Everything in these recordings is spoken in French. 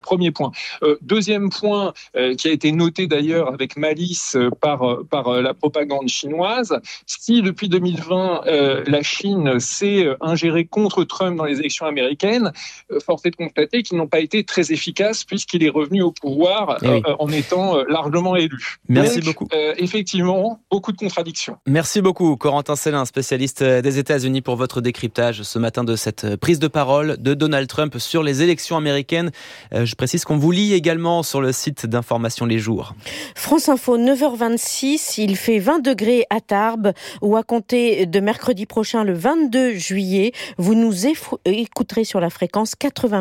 Premier point. Deuxième point qui a été noté d'ailleurs avec malice par la propagande chinoise, si depuis 2020 la Chine s'est ingérée contre Trump dans les élections américaines, force est de constater qu'ils n'ont pas été très efficaces puisqu'il est revenu au pouvoir en étant largement élu. Merci beaucoup. Effectivement, beaucoup de contradictions. Merci beaucoup Corentin Célin, spécialiste des États-Unis, pour votre décryptage ce matin de cette prise de parole de Donald Trump sur les élections américaines. Je précise qu'on vous lit également sur le site d'information Les Jours. France Info, 9h26, il fait 20 degrés à Tarbes, où à compter de mercredi prochain, le 22 juillet, vous nous écouterez sur la fréquence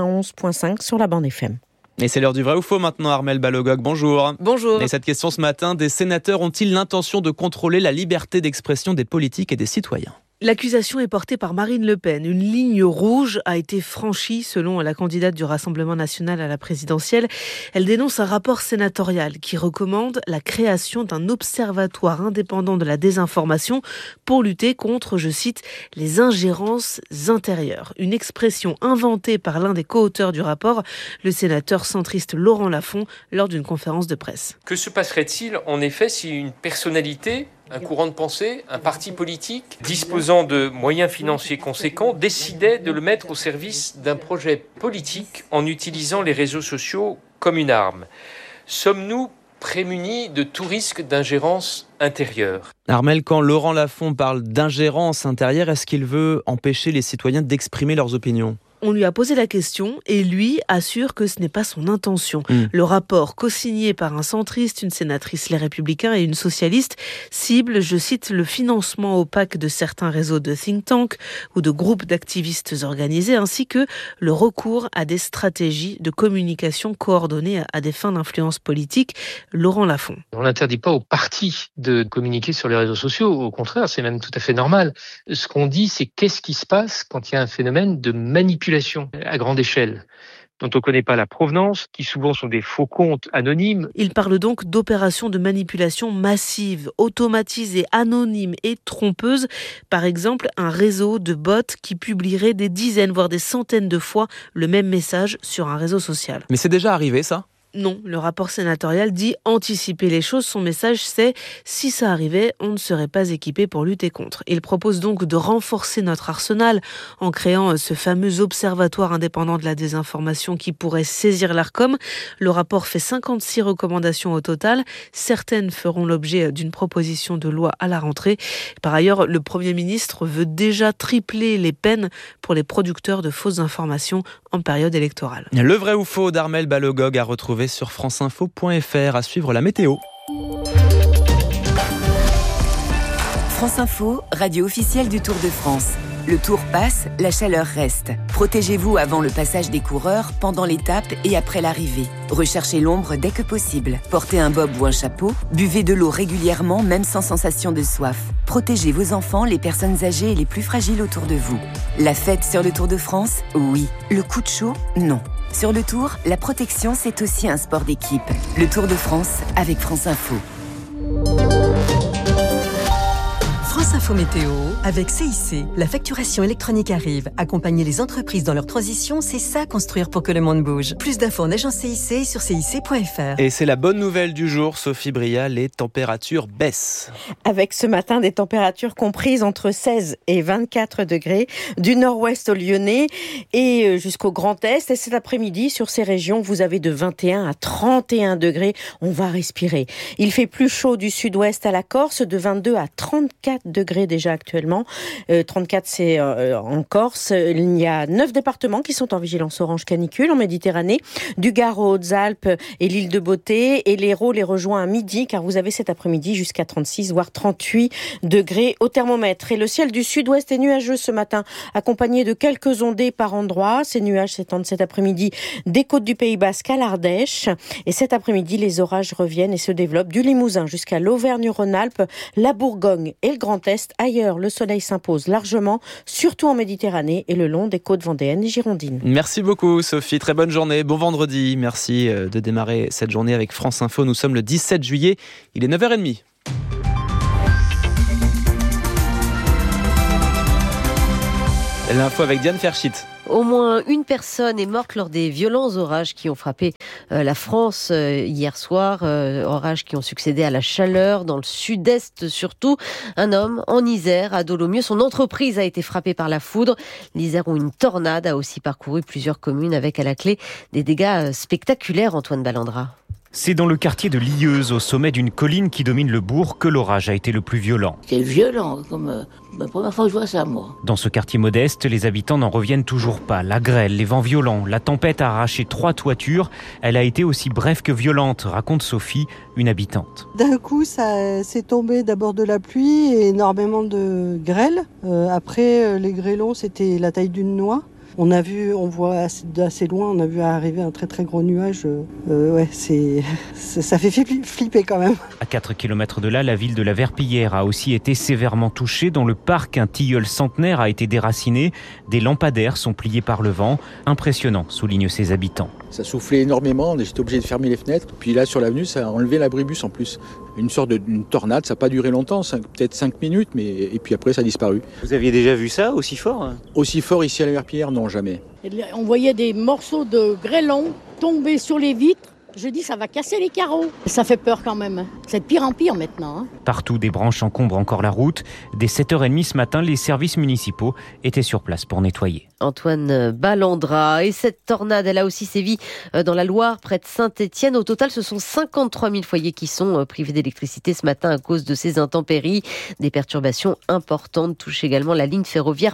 91.5 sur la bande FM. Et c'est l'heure du vrai ou faux maintenant, Armelle Balogog, bonjour. Bonjour. Et cette question ce matin, des sénateurs ont-ils l'intention de contrôler la liberté d'expression des politiques et des citoyens ? L'accusation est portée par Marine Le Pen. Une ligne rouge a été franchie selon la candidate du Rassemblement national à la présidentielle. Elle dénonce un rapport sénatorial qui recommande la création d'un observatoire indépendant de la désinformation pour lutter contre, je cite, les ingérences intérieures. Une expression inventée par l'un des co-auteurs du rapport, le sénateur centriste Laurent Lafont, lors d'une conférence de presse. Que se passerait-il en effet si une personnalité, un courant de pensée, un parti politique, disposant de moyens financiers conséquents, décidait de le mettre au service d'un projet politique en utilisant les réseaux sociaux comme une arme ? Sommes-nous prémunis de tout risque d'ingérence intérieure ? Armelle, quand Laurent Lafont parle d'ingérence intérieure, est-ce qu'il veut empêcher les citoyens d'exprimer leurs opinions ? On lui a posé la question et lui assure que ce n'est pas son intention. Le rapport, co-signé par un centriste, une sénatrice Les Républicains et une socialiste, cible, je cite, le financement opaque de certains réseaux de think tanks ou de groupes d'activistes organisés, ainsi que le recours à des stratégies de communication coordonnées à des fins d'influence politique. Laurent Lafont. On n'interdit pas aux partis de communiquer sur les réseaux sociaux. Au contraire, c'est même tout à fait normal. Ce qu'on dit, c'est qu'est-ce qui se passe quand il y a un phénomène de manipulation à grande échelle, dont on ne connaît pas la provenance, qui souvent sont des faux comptes anonymes. Il parle donc d'opérations de manipulation massive, automatisées, anonymes et trompeuses. Par exemple, un réseau de bots qui publierait des dizaines, voire des centaines de fois le même message sur un réseau social. Mais c'est déjà arrivé ça ? Non, le rapport sénatorial dit anticiper les choses. Son message, c'est si ça arrivait, on ne serait pas équipé pour lutter contre. Il propose donc de renforcer notre arsenal en créant ce fameux observatoire indépendant de la désinformation qui pourrait saisir l'Arcom. Le rapport fait 56 recommandations au total. Certaines feront l'objet d'une proposition de loi à la rentrée. Par ailleurs, le Premier ministre veut déjà tripler les peines pour les producteurs de fausses informations en période électorale. Le vrai ou faux d'Armelle Balogog à retrouver sur franceinfo.fr. À suivre la météo. France Info, radio officielle du Tour de France. Le Tour passe, la chaleur reste. Protégez-vous avant le passage des coureurs, pendant l'étape et après l'arrivée. Recherchez l'ombre dès que possible. Portez un bob ou un chapeau. Buvez de l'eau régulièrement, même sans sensation de soif. Protégez vos enfants, les personnes âgées et les plus fragiles autour de vous. La fête sur le Tour de France, oui. Le coup de chaud, non. Sur le Tour, la protection, c'est aussi un sport d'équipe. Le Tour de France avec France Info. France Info Météo avec CIC. La facturation électronique arrive. Accompagner les entreprises dans leur transition, c'est ça construire pour que le monde bouge. Plus d'infos en agence CIC et sur cic.fr. Et c'est la bonne nouvelle du jour, Sophie Bria, les températures baissent. Avec ce matin des températures comprises entre 16 et 24 degrés, du nord-ouest au Lyonnais et jusqu'au Grand Est. Et cet après-midi, sur ces régions, vous avez de 21 à 31 degrés. On va respirer. Il fait plus chaud du sud-ouest à la Corse, de 22 à 34 degrés déjà actuellement. 34 c'est en Corse. Il y a 9 départements qui sont en vigilance orange canicule en Méditerranée, du Gard aux Hautes-Alpes et l'île de Beauté, et l'Hérault les rejoint à midi car vous avez cet après-midi jusqu'à 36 voire 38 degrés au thermomètre. Et le ciel du sud-ouest est nuageux ce matin, accompagné de quelques ondées par endroits. Ces nuages s'étendent cet après-midi des côtes du Pays Basque à l'Ardèche, et cet après-midi les orages reviennent et se développent du Limousin jusqu'à l'Auvergne-Rhône-Alpes, la Bourgogne et le Grand Est. Ailleurs, le soleil s'impose largement, surtout en Méditerranée et le long des côtes vendéennes et girondines. Merci beaucoup Sophie, très bonne journée, bon vendredi. Merci de démarrer cette journée avec France Info. Nous sommes le 17 juillet, il est 9h30. L'info avec Diane Ferschit. Au moins une personne est morte lors des violents orages qui ont frappé la France hier soir. Orages qui ont succédé à la chaleur dans le sud-est surtout. Un homme en Isère, à Dolomieu, son entreprise a été frappée par la foudre. L'Isère où une tornade a aussi parcouru plusieurs communes avec à la clé des dégâts spectaculaires, Antoine Ballandra. C'est dans le quartier de Lilleuse, au sommet d'une colline qui domine le bourg, que l'orage a été le plus violent. C'est violent, comme la première fois que je vois ça, moi. Dans ce quartier modeste, les habitants n'en reviennent toujours pas. La grêle, les vents violents, la tempête a arraché 3 toitures. Elle a été aussi brève que violente, raconte Sophie, une habitante. D'un coup, ça s'est tombé d'abord de la pluie et énormément de grêle. Après, les grêlons, c'était la taille d'une noix. On voit d'assez loin, on a vu arriver un très très gros nuage. Ça fait flipper quand même. À 4 km de là, la ville de la Verpillière a aussi été sévèrement touchée. Dans le parc, un tilleul centenaire a été déraciné. Des lampadaires sont pliés par le vent. Impressionnant, soulignent ses habitants. Ça soufflait énormément, j'étais obligé de fermer les fenêtres. Puis là, sur l'avenue, ça a enlevé l'abribus en plus. Une sorte d'une tornade, ça n'a pas duré longtemps, peut-être 5 minutes, et puis après, ça a disparu. Vous aviez déjà vu ça aussi fort ? Aussi fort ici à la Verpillière, non, jamais. On voyait des morceaux de grêlon tomber sur les vitres. Je dis, ça va casser les carreaux. Ça fait peur quand même. C'est de pire en pire maintenant. Partout, des branches encombrent encore la route. Dès 7h30 ce matin, les services municipaux étaient sur place pour nettoyer. Antoine Ballandra. Et cette tornade, elle a aussi sévi dans la Loire, près de Saint-Étienne. Au total, ce sont 53 000 foyers qui sont privés d'électricité ce matin à cause de ces intempéries. Des perturbations importantes touchent également la ligne ferroviaire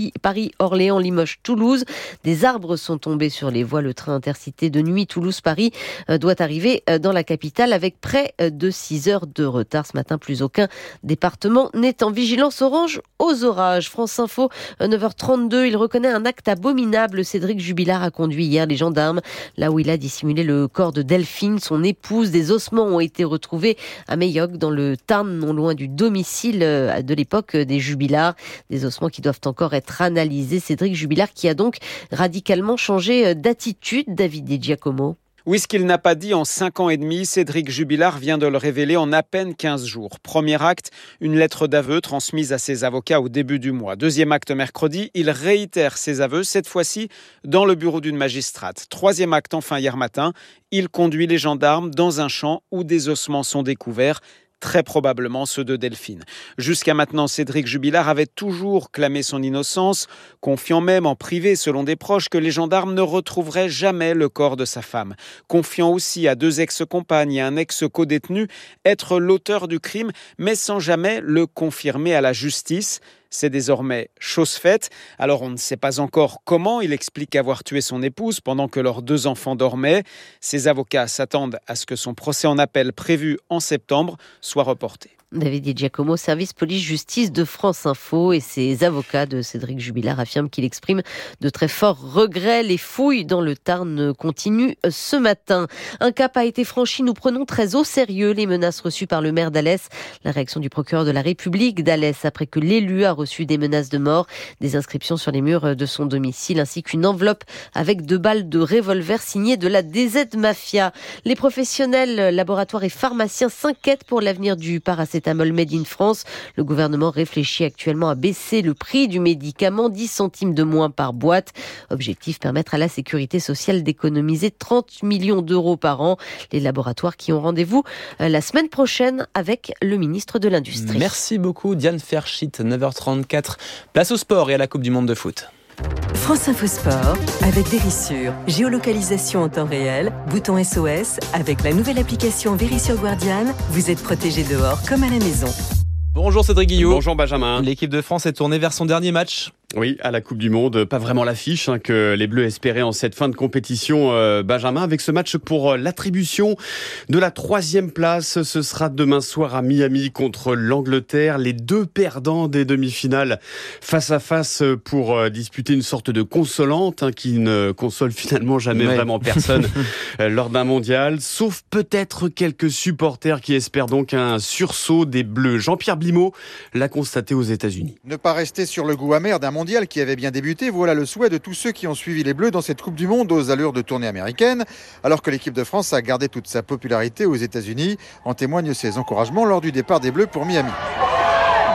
Paris-Orléans-Limoges-Toulouse. Des arbres sont tombés sur les voies. Le train intercité de nuit Toulouse-Paris doit arriver dans la capitale avec près de 6 heures de retard. Ce matin, plus aucun département n'est en vigilance orange aux orages. France Info, 9h32, il reconnaît un acte abominable. Cédric Jubilard a conduit hier les gendarmes là où il a dissimulé le corps de Delphine, son épouse. Des ossements ont été retrouvés à Meilloc, dans le Tarn, non loin du domicile de l'époque des Jubilard. Des ossements qui doivent encore être analysés. Cédric Jubilard qui a donc radicalement changé d'attitude. David Di Giacomo. Oui, ce qu'il n'a pas dit en 5 ans et demi, Cédric Jubilard vient de le révéler en à peine 15 jours. Premier acte, une lettre d'aveu transmise à ses avocats au début du mois. Deuxième acte mercredi, il réitère ses aveux, cette fois-ci dans le bureau d'une magistrate. Troisième acte, enfin hier matin, il conduit les gendarmes dans un champ où des ossements sont découverts. Très probablement ceux de Delphine. Jusqu'à maintenant, Cédric Jubilard avait toujours clamé son innocence, confiant même en privé, selon des proches, que les gendarmes ne retrouveraient jamais le corps de sa femme. Confiant aussi à 2 ex-compagnes et un ex-codétenu être l'auteur du crime, mais sans jamais le confirmer à la justice. C'est désormais chose faite. Alors on ne sait pas encore comment il explique avoir tué son épouse pendant que leurs 2 enfants dormaient. Ses avocats s'attendent à ce que son procès en appel prévu en septembre soit reporté. David Di Giacomo, service police-justice de France Info, et ses avocats de Cédric Jubilard affirment qu'il exprime de très forts regrets. Les fouilles dans le Tarn continuent ce matin. Un cap a été franchi, nous prenons très au sérieux les menaces reçues par le maire d'Alès. La réaction du procureur de la République d'Alès après que l'élu a reçu des menaces de mort, des inscriptions sur les murs de son domicile ainsi qu'une enveloppe avec 2 balles de revolver signées de la DZ Mafia. Les professionnels, laboratoires et pharmaciens s'inquiètent pour l'avenir du paracétamol made in France. Le gouvernement réfléchit actuellement à baisser le prix du médicament, 10 centimes de moins par boîte. Objectif, permettre à la sécurité sociale d'économiser 30 millions d'euros par an. Les laboratoires qui ont rendez-vous la semaine prochaine avec le ministre de l'Industrie. Merci beaucoup Diane Ferschit, 9h34. Place au sport et à la Coupe du Monde de foot. France Info Sport avec Vérissure. Géolocalisation en temps réel, bouton SOS. Avec la nouvelle application Vérissure Guardian, vous êtes protégé dehors comme à la maison. Bonjour Cédric Guillot. Bonjour Benjamin. L'équipe de France est tournée vers son dernier match. Oui, à la Coupe du Monde, pas vraiment l'affiche que les Bleus espéraient en cette fin de compétition, Benjamin, avec ce match pour l'attribution de la 3e place. Ce sera demain soir à Miami contre l'Angleterre. Les 2 perdants des demi-finales face à face pour disputer une sorte de consolante qui ne console finalement jamais vraiment personne lors d'un mondial, sauf peut-être quelques supporters qui espèrent donc un sursaut des Bleus. Jean-Pierre Blimaud l'a constaté aux États-Unis. Ne pas rester sur le goût amer d'un mondial qui avait bien débuté, voilà le souhait de tous ceux qui ont suivi les Bleus dans cette Coupe du Monde aux allures de tournée américaine, alors que l'équipe de France a gardé toute sa popularité aux États-Unis. En témoignent ses encouragements lors du départ des Bleus pour Miami.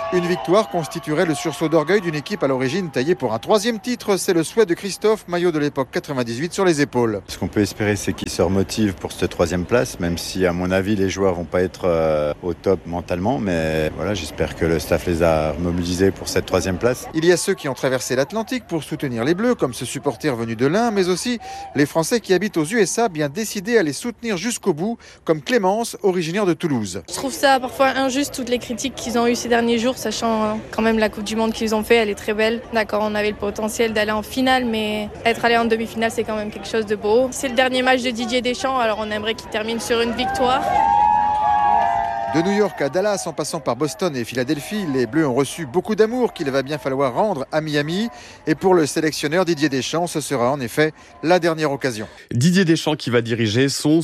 Une victoire constituerait le sursaut d'orgueil d'une équipe à l'origine taillée pour un 3e titre. C'est le souhait de Christophe, maillot de l'époque 98 sur les épaules. Ce qu'on peut espérer, c'est qu'ils se remotivent pour cette 3e place, même si à mon avis les joueurs vont pas être au top mentalement. Mais voilà, j'espère que le staff les a mobilisés pour cette 3e place. Il y a ceux qui ont traversé l'Atlantique pour soutenir les Bleus, comme ce supporter venu de l'Ain, mais aussi les Français qui habitent aux USA, bien décidés à les soutenir jusqu'au bout, comme Clémence, originaire de Toulouse. Je trouve ça parfois injuste, toutes les critiques qu'ils ont eues ces derniers jours, sachant quand même la Coupe du Monde qu'ils ont fait, elle est très belle. D'accord, on avait le potentiel d'aller en finale, mais être allé en demi-finale, c'est quand même quelque chose de beau. C'est le dernier match de Didier Deschamps, alors on aimerait qu'il termine sur une victoire. De New York à Dallas, en passant par Boston et Philadelphie, les Bleus ont reçu beaucoup d'amour qu'il va bien falloir rendre à Miami. Et pour le sélectionneur Didier Deschamps, ce sera en effet la dernière occasion. Didier Deschamps qui va diriger son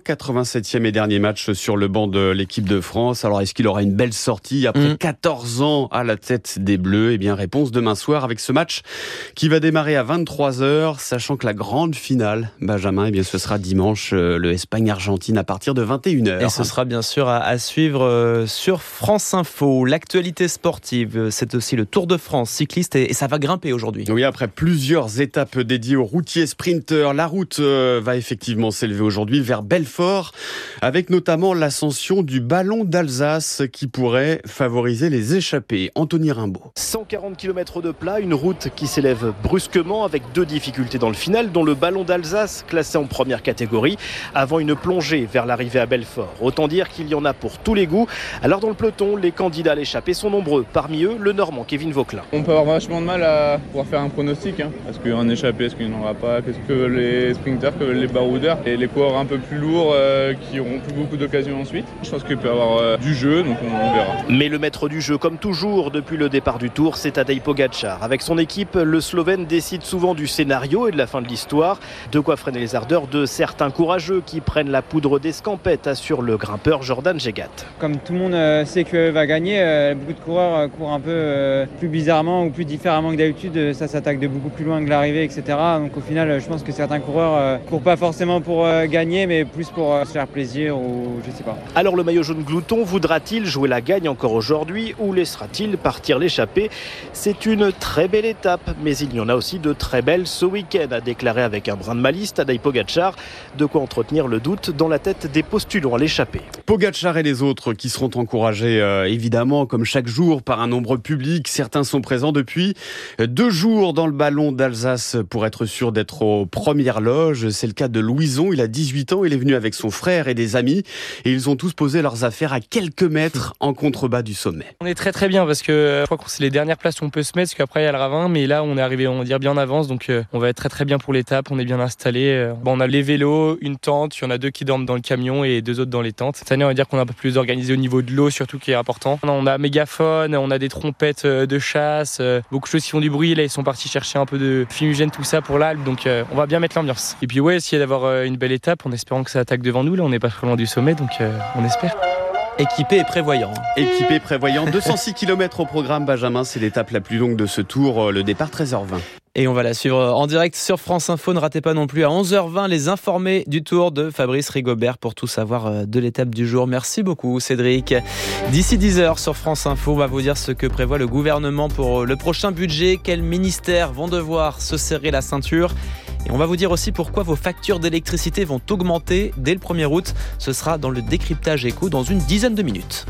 187e et dernier match sur le banc de l'équipe de France. Alors est-ce qu'il aura une belle sortie après 14 ans à la tête des Bleus ? Eh bien réponse demain soir avec ce match qui va démarrer à 23h, sachant que la grande finale, Benjamin, eh bien ce sera dimanche, le Espagne-Argentine à partir de 21h. Et ce sera bien sûr à suivre sur France Info. L'actualité sportive, c'est aussi le Tour de France cycliste et ça va grimper aujourd'hui. Oui, après plusieurs étapes dédiées aux routiers sprinteurs, la route va effectivement s'élever aujourd'hui vers Belfort, avec notamment l'ascension du ballon d'Alsace qui pourrait favoriser les échappées. Anthony Rimbaud. 140 km de plat, une route qui s'élève brusquement avec 2 difficultés dans le final, dont le ballon d'Alsace classé en première catégorie, avant une plongée vers l'arrivée à Belfort. Autant dire qu'il y en a pour tous les goûts. Alors dans le peloton, les candidats à l'échappée sont nombreux. Parmi eux, le Normand Kevin Vauquelin. On peut avoir vachement de mal à pouvoir faire un pronostic. Est-ce qu'il y aura un échappé, est-ce qu'il n'y en aura pas? Qu'est-ce que les sprinters, que les baroudeurs et les coureurs un peu plus lourds qui n'auront plus beaucoup d'occasions ensuite? Je pense qu'il peut y avoir du jeu, donc on verra. Mais le maître du jeu, comme toujours depuis le départ du Tour, c'est Tadej Pogačar. Avec son équipe, le Slovène décide souvent du scénario et de la fin de l'histoire. De quoi freiner les ardeurs de certains courageux qui prennent la poudre d'escampette, assure le grimpeur Jordan Jegat. Comme tout le monde sait que va gagner, beaucoup de coureurs courent un peu plus bizarrement ou plus différemment que d'habitude. Ça s'attaque de beaucoup plus loin que l'arrivée, etc. Donc au final, je pense que certains coureurs courent pas forcément pour gagner, mais plus pour se faire plaisir ou je sais pas. Alors le maillot jaune glouton voudra-t-il jouer la gagne encore aujourd'hui ou laissera-t-il partir l'échappée? C'est une très belle étape, mais il y en a aussi de très belles ce week-end, a déclaré avec un brin de malice Tadej Pogačar. De quoi entretenir le doute dans la tête des postulants à l'échappée. Pogačar et les autres qui seront encouragés évidemment comme chaque jour par un nombre public. Certains sont présents depuis 2 jours dans le ballon d'Alsace pour être sûr d'être aux premières loges. C'est le cas de Louison, il a 18 ans, il est venu avec son frère et des amis et ils ont tous posé leurs affaires à quelques mètres en contrebas du sommet. On est très très bien parce que je crois que c'est les dernières places où on peut se mettre parce qu'après il y a le ravin, mais là on est arrivé on va dire bien en avance, donc on va être très très bien pour l'étape, on est bien installé. On a les vélos, une tente, il y en a 2 qui dorment dans le camion et 2 autres dans les tentes. Cette année on va dire qu'on est un peu plus organisé au niveau de l'eau surtout qui est important. On a un mégaphone, on a des trompettes de chasse, beaucoup de choses qui font du bruit. Là ils sont partis chercher un peu de fumigène tout ça pour l'Alpe, donc on va bien mettre l'ambiance. Et puis ouais, essayer d'avoir une belle étape en espérant que ça attaque devant nous. Là on n'est pas très loin du sommet, donc on espère. Équipé et prévoyant. Équipé et prévoyant. 206 km au programme, Benjamin. C'est l'étape la plus longue de ce tour. Le départ 13h20. Et on va la suivre en direct sur France Info. Ne ratez pas non plus à 11h20 les informés du Tour de Fabrice Rigobert pour tout savoir de l'étape du jour. Merci beaucoup Cédric. D'ici 10h sur France Info, on va vous dire ce que prévoit le gouvernement pour le prochain budget. Quels ministères vont devoir se serrer la ceinture? Et on va vous dire aussi pourquoi vos factures d'électricité vont augmenter dès le 1er août. Ce sera dans le décryptage éco dans une dizaine de minutes.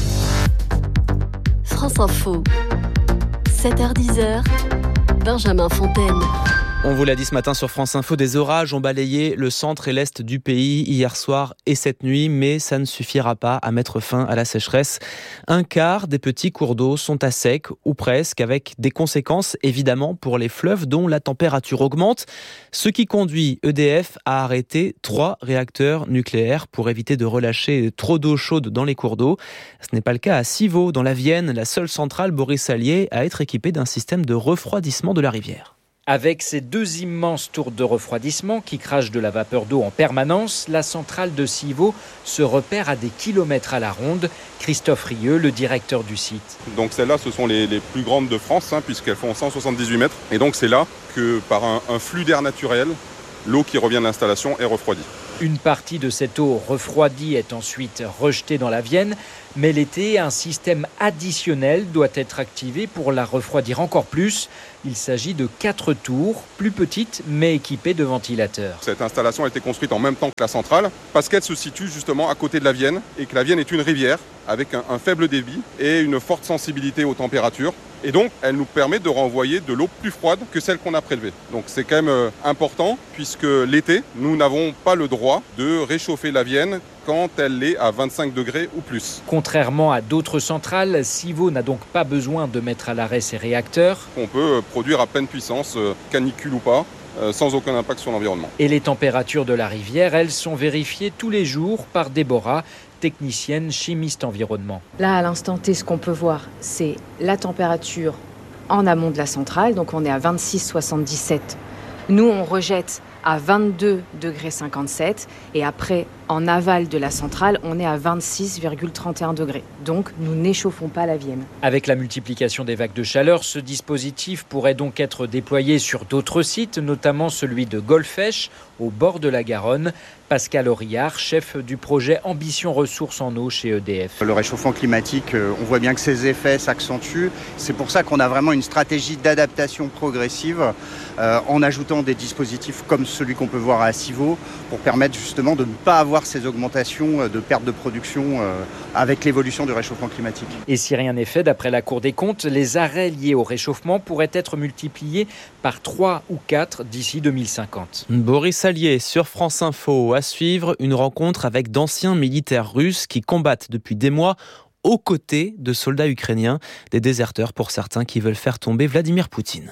France Info, 7h-10h, Benjamin Fontaine. On vous l'a dit ce matin sur France Info, des orages ont balayé le centre et l'est du pays hier soir et cette nuit, mais ça ne suffira pas à mettre fin à la sécheresse. Un quart des petits cours d'eau sont à sec, ou presque, avec des conséquences évidemment pour les fleuves dont la température augmente, ce qui conduit EDF à arrêter 3 réacteurs nucléaires pour éviter de relâcher trop d'eau chaude dans les cours d'eau. Ce n'est pas le cas à Civaux, dans la Vienne, la seule centrale Boris-Allier à être équipée d'un système de refroidissement de la rivière. Avec ses 2 immenses tours de refroidissement qui crachent de la vapeur d'eau en permanence, la centrale de Civaux se repère à des kilomètres à la ronde. Christophe Rieux, le directeur du site. Donc celles-là, ce sont les plus grandes de France, puisqu'elles font 178 mètres. Et donc c'est là que par un flux d'air naturel, l'eau qui revient de l'installation est refroidie. Une partie de cette eau refroidie est ensuite rejetée dans la Vienne, mais l'été, un système additionnel doit être activé pour la refroidir encore plus. Il s'agit de 4 tours, plus petites mais équipées de ventilateurs. Cette installation a été construite en même temps que la centrale parce qu'elle se situe justement à côté de la Vienne et que la Vienne est une rivière avec un faible débit et une forte sensibilité aux températures. Et donc, elle nous permet de renvoyer de l'eau plus froide que celle qu'on a prélevée. Donc c'est quand même important puisque l'été, nous n'avons pas le droit de réchauffer la Vienne quand elle est à 25 degrés ou plus. Contrairement à d'autres centrales, Civaux n'a donc pas besoin de mettre à l'arrêt ses réacteurs. On peut produire à pleine puissance, canicule ou pas, sans aucun impact sur l'environnement. Et les températures de la rivière, elles sont vérifiées tous les jours par Déborah, technicienne chimiste environnement. Là, à l'instant T, ce qu'on peut voir, c'est la température en amont de la centrale, donc on est à 26,77. Nous, on rejette à 22,57 et après, en aval de la centrale, on est à 26,31 degrés. Donc, nous n'échauffons pas la Vienne. Avec la multiplication des vagues de chaleur, ce dispositif pourrait donc être déployé sur d'autres sites, notamment celui de Golfech, au bord de la Garonne. Pascal Aurillard, chef du projet Ambition Ressources en eau chez EDF. Le réchauffement climatique, on voit bien que ses effets s'accentuent. C'est pour ça qu'on a vraiment une stratégie d'adaptation progressive en ajoutant des dispositifs comme celui qu'on peut voir à Civaux pour permettre justement de ne pas avoir ces augmentations de perte de production avec l'évolution du réchauffement climatique. Et si rien n'est fait, d'après la Cour des comptes, les arrêts liés au réchauffement pourraient être multipliés par 3 ou 4 d'ici 2050. Boris Allier sur France Info. À suivre, une rencontre avec d'anciens militaires russes qui combattent depuis des mois aux côtés de soldats ukrainiens, des déserteurs pour certains qui veulent faire tomber Vladimir Poutine.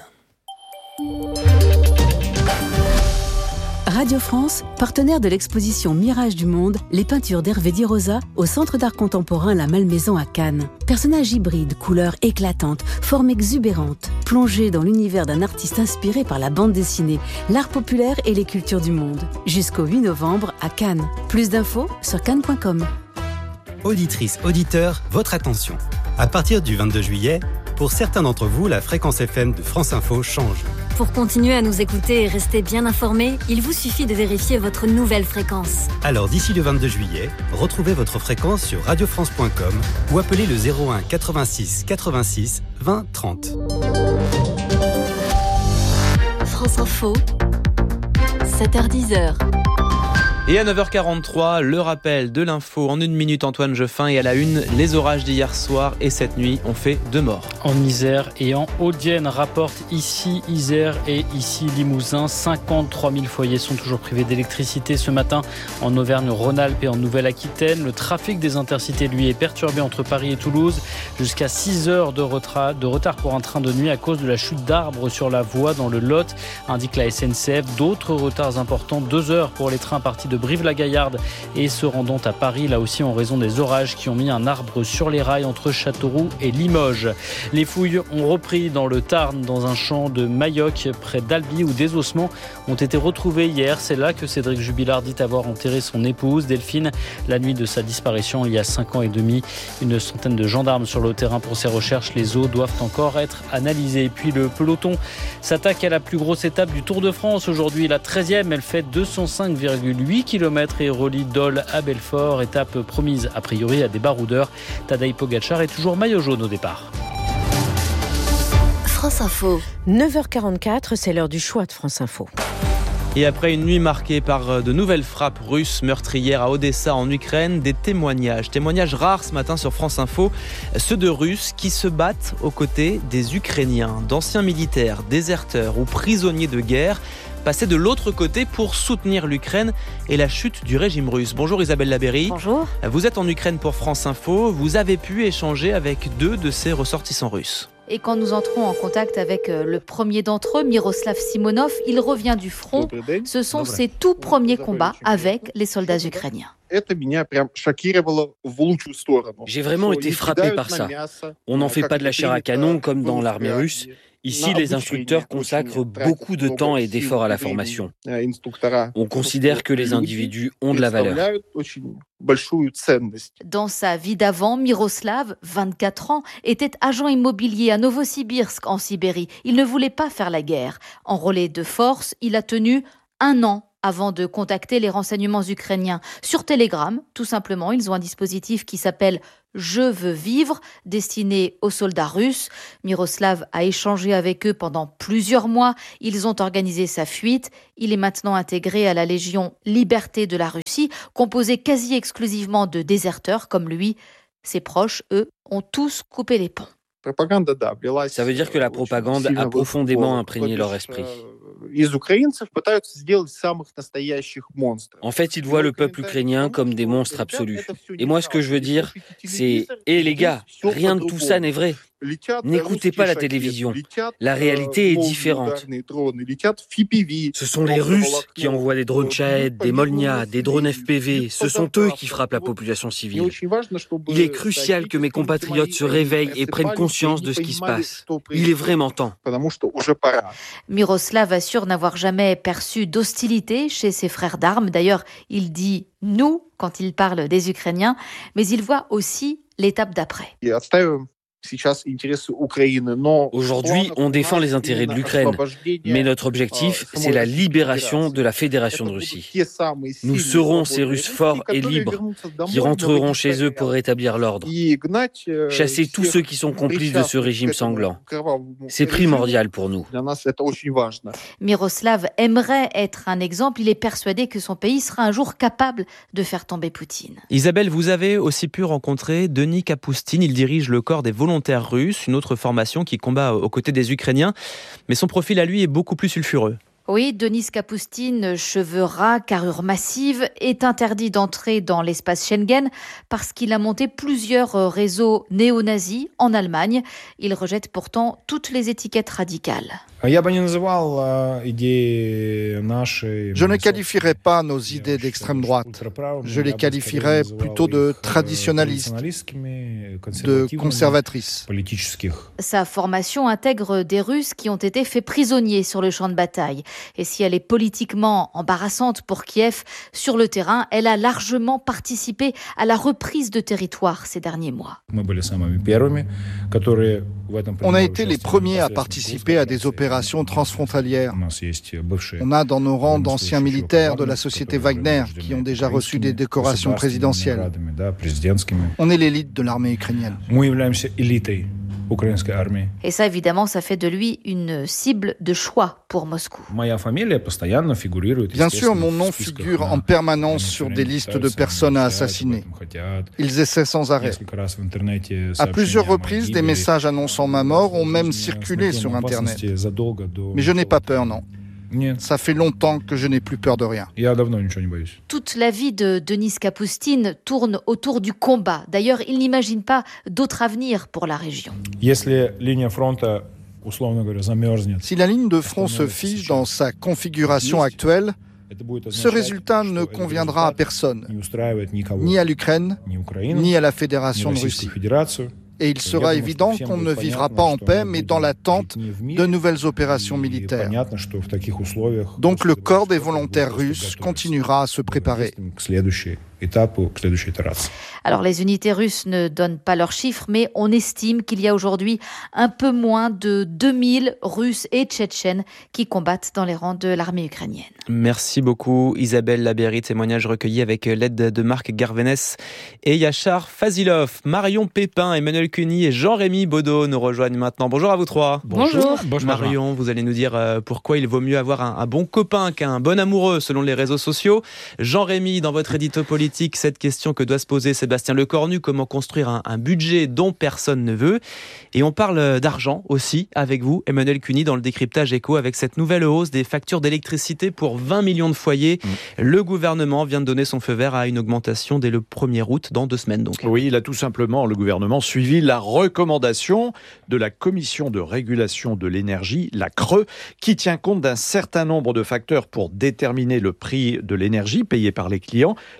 Radio France, partenaire de l'exposition Mirage du Monde, les peintures d'Hervé Di Rosa au Centre d'art contemporain La Malmaison à Cannes. Personnages hybrides, couleurs éclatantes, formes exubérantes, plongés dans l'univers d'un artiste inspiré par la bande dessinée, l'art populaire et les cultures du monde. Jusqu'au 8 novembre à Cannes. Plus d'infos sur cannes.com. Auditrices, auditeurs, votre attention. À partir du 22 juillet, pour certains d'entre vous, la fréquence FM de France Info change. Pour continuer à nous écouter et rester bien informés, il vous suffit de vérifier votre nouvelle fréquence. Alors d'ici le 22 juillet, retrouvez votre fréquence sur radiofrance.com ou appelez le 01 86 86 20 30. France Info, 7h-10h. Et à 9h43, le rappel de l'info en 1 minute, Antoine Jeffin. Et à la une, les orages d'hier soir et cette nuit ont fait 2 morts. En Isère et en Haute-Vienne, rapporte ici Isère et ici Limousin. 53 000 foyers sont toujours privés d'électricité ce matin en Auvergne-Rhône-Alpes et en Nouvelle-Aquitaine. Le trafic des intercités, lui, est perturbé entre Paris et Toulouse. Jusqu'à 6 heures de retard pour un train de nuit à cause de la chute d'arbres sur la voie dans le Lot, indique la SNCF. D'autres retards importants, 2 heures pour les trains partis de Brive-la-Gaillarde et se rendant à Paris, là aussi en raison des orages qui ont mis un arbre sur les rails entre Châteauroux et Limoges. Les fouilles ont repris dans le Tarn, dans un champ de Mayoc près d'Albi où des ossements ont été retrouvés hier. C'est là que Cédric Jubilard dit avoir enterré son épouse Delphine la nuit de sa disparition il y a 5 ans et demi. Une centaine de gendarmes sur le terrain pour ces recherches. Les os doivent encore être analysés. Et puis le peloton s'attaque à la plus grosse étape du Tour de France aujourd'hui, la 13e. Elle fait 205,8 km et relie Dole à Belfort. Étape promise a priori à des baroudeurs. Tadej Pogacar est toujours maillot jaune au départ. France Info. 9h44, c'est l'heure du choix de France Info. Et après une nuit marquée par de nouvelles frappes russes meurtrières à Odessa en Ukraine, des témoignages rares ce matin sur France Info, ceux de Russes qui se battent aux côtés des Ukrainiens, d'anciens militaires, déserteurs ou prisonniers de guerre, passés de l'autre côté pour soutenir l'Ukraine et la chute du régime russe. Bonjour Isabelle Labéry. Bonjour. Vous êtes en Ukraine pour France Info, vous avez pu échanger avec 2 de ces ressortissants russes. Et quand nous entrons en contact avec le premier d'entre eux, Miroslav Simonov, il revient du front. Ce sont ses tout premiers combats avec les soldats ukrainiens. J'ai vraiment été frappé par ça. On n'en fait pas de la chair à canon comme dans l'armée russe. Ici, les instructeurs consacrent beaucoup de temps et d'efforts à la formation. On considère que les individus ont de la valeur. Dans sa vie d'avant, Miroslav, 24 ans, était agent immobilier à Novosibirsk, en Sibérie. Il ne voulait pas faire la guerre. Enrôlé de force, il a tenu 1 an avant de contacter les renseignements ukrainiens. Sur Telegram, tout simplement, ils ont un dispositif qui s'appelle « Je veux vivre », destiné aux soldats russes. Miroslav a échangé avec eux pendant plusieurs mois. Ils ont organisé sa fuite. Il est maintenant intégré à la Légion Liberté de la Russie, composée quasi exclusivement de déserteurs comme lui. Ses proches, eux, ont tous coupé les ponts. Ça veut dire que la propagande a profondément imprégné leur esprit. En fait, ils voient le peuple ukrainien comme des monstres absolus. Et moi, ce que je veux dire, c'est « Hé les gars, rien de tout ça n'est vrai. N'écoutez pas la télévision. La réalité est différente. Ce sont les Russes qui envoient des drones Shahed, des Molnia, des drones FPV. Ce sont eux qui frappent la population civile. Il est crucial que mes compatriotes se réveillent et prennent conscience de ce qui se passe. Il est vraiment temps. » Miroslav assure n'avoir jamais perçu d'hostilité chez ses frères d'armes. D'ailleurs, il dit « nous » quand il parle des Ukrainiens, mais il voit aussi l'étape d'après. Aujourd'hui, on défend les intérêts de l'Ukraine, mais notre objectif, c'est la libération de la Fédération de Russie. Nous serons ces Russes forts et libres qui rentreront chez eux pour rétablir l'ordre. Chasser tous ceux qui sont complices de ce régime sanglant. C'est primordial pour nous. Miroslav aimerait être un exemple. Il est persuadé que son pays sera un jour capable de faire tomber Poutine. Isabelle, vous avez aussi pu rencontrer Denis Kapoustine. Il dirige le corps des volontaires russes, une autre formation qui combat aux côtés des Ukrainiens. Mais son profil à lui est beaucoup plus sulfureux. Oui, Denis Kapoustine, cheveux ras, carrure massive, est interdit d'entrer dans l'espace Schengen parce qu'il a monté plusieurs réseaux néo-nazis en Allemagne. Il rejette pourtant toutes les étiquettes radicales. Je ne qualifierais pas nos idées d'extrême droite. Je les qualifierais plutôt de traditionnalistes, de conservatrices. Sa formation intègre des Russes qui ont été faits prisonniers sur le champ de bataille. Et si elle est politiquement embarrassante pour Kiev, sur le terrain, elle a largement participé à la reprise de territoire ces derniers mois. On a été les premiers à participer à des opérations transfrontalières. On a dans nos rangs d'anciens militaires de la société Wagner qui ont déjà reçu des décorations présidentielles. On est l'élite de l'armée ukrainienne. Et ça, évidemment, ça fait de lui une cible de choix pour Moscou. Bien sûr, mon nom figure en permanence sur des listes de personnes à assassiner. Ils essaient sans arrêt. À plusieurs reprises, des messages annonçant ma mort ont même circulé sur Internet. Mais je n'ai pas peur, non. Ça fait longtemps que je n'ai plus peur de rien. Toute la vie de Denis Kapoustine tourne autour du combat. D'ailleurs, il n'imagine pas d'autre avenir pour la région. Si la ligne de front se fige dans sa configuration actuelle, ce résultat ne conviendra à personne, ni à l'Ukraine, ni à la Fédération de Russie. Et il sera évident qu'on ne vivra pas en paix, mais dans l'attente de nouvelles opérations militaires. Donc le corps des volontaires russes continuera à se préparer. Alors les unités russes ne donnent pas leurs chiffres, mais on estime qu'il y a aujourd'hui un peu moins de 2000 Russes et Tchétchènes qui combattent dans les rangs de l'armée ukrainienne. Merci beaucoup Isabelle Labéry, témoignage recueilli avec l'aide de Marc Garvenès et Yachar Fazilov. Marion Pépin, Emmanuel Cuny et Jean-Rémy Baudot nous rejoignent maintenant. Bonjour à vous trois. Bonjour. Marion, vous allez nous dire pourquoi il vaut mieux avoir un bon copain qu'un bon amoureux selon les réseaux sociaux. Jean-Rémy, dans votre édito politique, cette question que doit se poser Sébastien Lecornu, comment construire un budget dont personne ne veut. Et on parle d'argent aussi avec vous, Emmanuel Cuny, dans le décryptage éco, avec cette nouvelle hausse des factures d'électricité pour 20 millions de foyers. Le gouvernement vient de donner son feu vert à une augmentation dès le 1er août, dans 2 semaines donc. Oui, il a tout simplement, le gouvernement, suivi la recommandation de la Commission de régulation de l'énergie, la CRE, qui tient compte d'un certain nombre de facteurs pour déterminer le prix de l'énergie payé par les clients. La CRE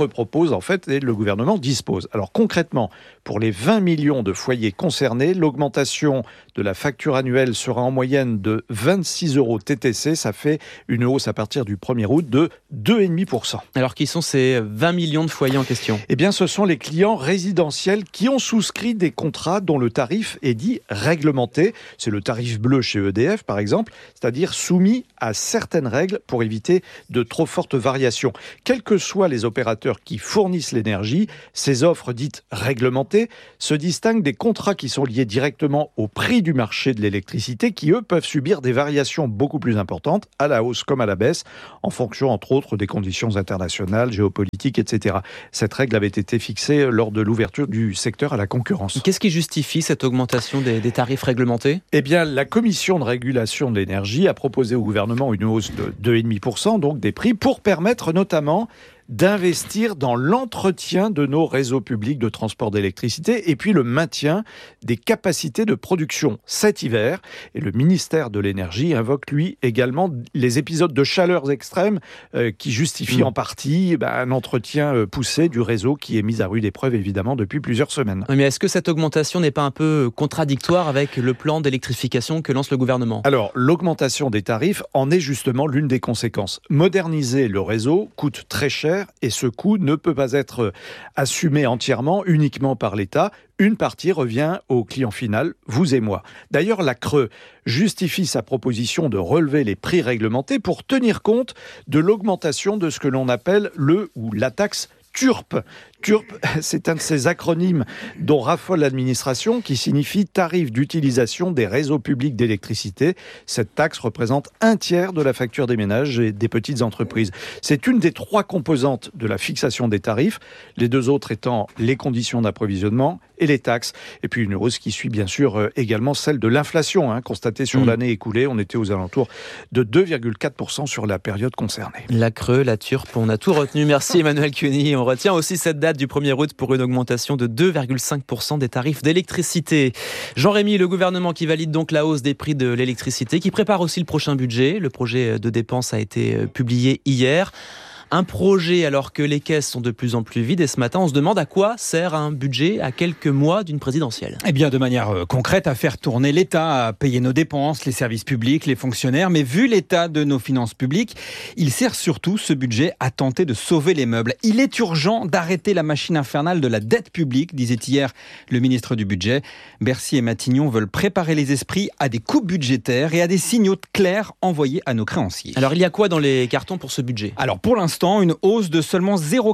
propose en fait et le gouvernement dispose. Alors concrètement, pour les 20 millions de foyers concernés, l'augmentation de la facture annuelle sera en moyenne de 26 € TTC. Ça fait une hausse à partir du 1er août de 2,5%. Alors qui sont ces 20 millions de foyers en question ? Eh bien, ce sont les clients résidentiels qui ont souscrit des contrats dont le tarif est dit réglementé. C'est le tarif bleu chez EDF, par exemple, c'est-à-dire soumis à certaines règles pour éviter de trop fortes variations. Quels que soient les opérateurs qui fournissent l'énergie, ces offres dites réglementées se distinguent des contrats qui sont liés directement au prix du marché de l'électricité qui, eux, peuvent subir des variations beaucoup plus importantes, à la hausse comme à la baisse, en fonction, entre autres, des conditions internationales, géopolitiques, etc. Cette règle avait été fixée lors de l'ouverture du secteur à la concurrence. Qu'est-ce qui justifie cette augmentation des tarifs réglementés ? Eh bien, la Commission de régulation de l'énergie a proposé au gouvernement une hausse de 2,5%, donc des prix, pour permettre notamment d'investir dans l'entretien de nos réseaux publics de transport d'électricité et puis le maintien des capacités de production cet hiver. Et le ministère de l'Énergie invoque, lui, également les épisodes de chaleur extrême qui justifient en partie un entretien poussé du réseau qui est mis à rude épreuve, évidemment, depuis plusieurs semaines. Mais est-ce que cette augmentation n'est pas un peu contradictoire avec le plan d'électrification que lance le gouvernement ? Alors, l'augmentation des tarifs en est justement l'une des conséquences. Moderniser le réseau coûte très cher et ce coût ne peut pas être assumé entièrement, uniquement par l'État. Une partie revient au client final, vous et moi. D'ailleurs, la CRE justifie sa proposition de relever les prix réglementés pour tenir compte de l'augmentation de ce que l'on appelle le ou la taxe TURP. TURP, c'est un de ces acronymes dont raffole l'administration qui signifie tarif d'utilisation des réseaux publics d'électricité. Cette taxe représente 1/3 de la facture des ménages et des petites entreprises. C'est une des 3 composantes de la fixation des tarifs, les 2 autres étant les conditions d'approvisionnement et les taxes. Et puis une hausse qui suit bien sûr également celle de l'inflation constatée sur l'année écoulée. On était aux alentours de 2,4% sur la période concernée. La CRE, la TURP, on a tout retenu. Merci Emmanuel Cuny. On retient aussi cette date du 1er août pour une augmentation de 2,5% des tarifs d'électricité. Jean-Rémy, le gouvernement qui valide donc la hausse des prix de l'électricité, qui prépare aussi le prochain budget. Le projet de dépenses a été publié hier. Un projet alors que les caisses sont de plus en plus vides et ce matin on se demande à quoi sert un budget à quelques mois d'une présidentielle. Eh bien de manière concrète à faire tourner l'État, à payer nos dépenses, les services publics, les fonctionnaires, mais vu l'état de nos finances publiques, il sert surtout ce budget à tenter de sauver les meubles. Il est urgent d'arrêter la machine infernale de la dette publique, disait hier le ministre du Budget. Bercy et Matignon veulent préparer les esprits à des coupes budgétaires et à des signaux clairs envoyés à nos créanciers. Alors il y a quoi dans les cartons pour ce budget ? Alors pour l'instant, une hausse de seulement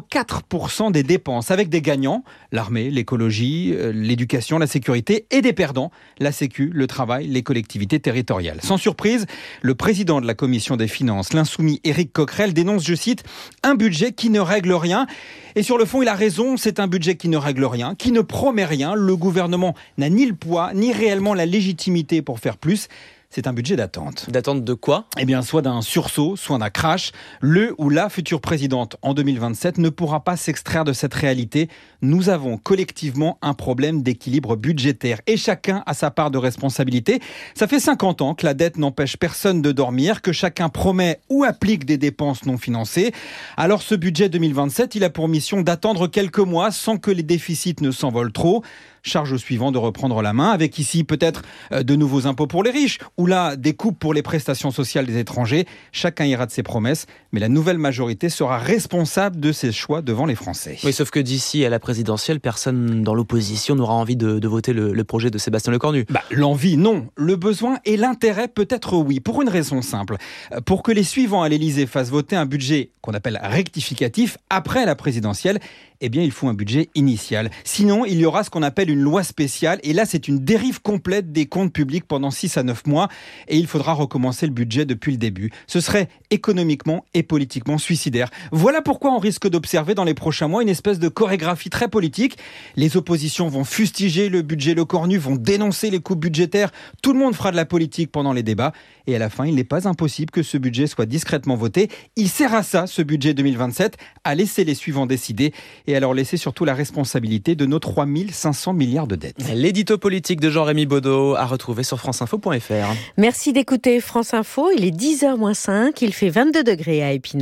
0,4% des dépenses, avec des gagnants, l'armée, l'écologie, l'éducation, la sécurité, et des perdants, la Sécu, le travail, les collectivités territoriales. Sans surprise, le président de la Commission des Finances, l'insoumis Éric Coquerel, dénonce, je cite, « un budget qui ne règle rien ». Et sur le fond, il a raison, c'est un budget qui ne règle rien, qui ne promet rien. Le gouvernement n'a ni le poids, ni réellement la légitimité pour faire plus. C'est un budget d'attente. D'attente de quoi ? Eh bien, soit d'un sursaut, soit d'un crash. Le ou la future présidente en 2027 ne pourra pas s'extraire de cette réalité. Nous avons collectivement un problème d'équilibre budgétaire et chacun a sa part de responsabilité. Ça fait 50 ans que la dette n'empêche personne de dormir, que chacun promet ou applique des dépenses non financées. Alors ce budget 2027, il a pour mission d'attendre quelques mois sans que les déficits ne s'envolent trop. Charge au suivant de reprendre la main, avec ici peut-être de nouveaux impôts pour les riches, ou là des coupes pour les prestations sociales des étrangers. Chacun ira de ses promesses, mais la nouvelle majorité sera responsable de ses choix devant les Français. Oui, sauf que d'ici à la présidentielle, personne dans l'opposition n'aura envie de voter le projet de Sébastien Lecornu. L'envie, non. Le besoin et l'intérêt, peut-être oui, pour une raison simple. Pour que les suivants à l'Élysée fassent voter un budget qu'on appelle rectificatif après la présidentielle, eh bien, il faut un budget initial. Sinon, il y aura ce qu'on appelle une loi spéciale. Et là, c'est une dérive complète des comptes publics pendant 6 à 9 mois. Et il faudra recommencer le budget depuis le début. Ce serait économiquement et politiquement suicidaire. Voilà pourquoi on risque d'observer dans les prochains mois une espèce de chorégraphie très politique. Les oppositions vont fustiger le budget Lecornu, vont dénoncer les coupes budgétaires. Tout le monde fera de la politique pendant les débats. Et à la fin, il n'est pas impossible que ce budget soit discrètement voté. Il sert à ça, ce budget 2027, à laisser les suivants décider. Et alors laisser surtout la responsabilité de nos 3 500 milliards de dettes. L'édito politique de Jean-Rémy Baudot à retrouver sur franceinfo.fr. Merci d'écouter France Info, il est 10h moins 5, il fait 22 degrés à Épinal.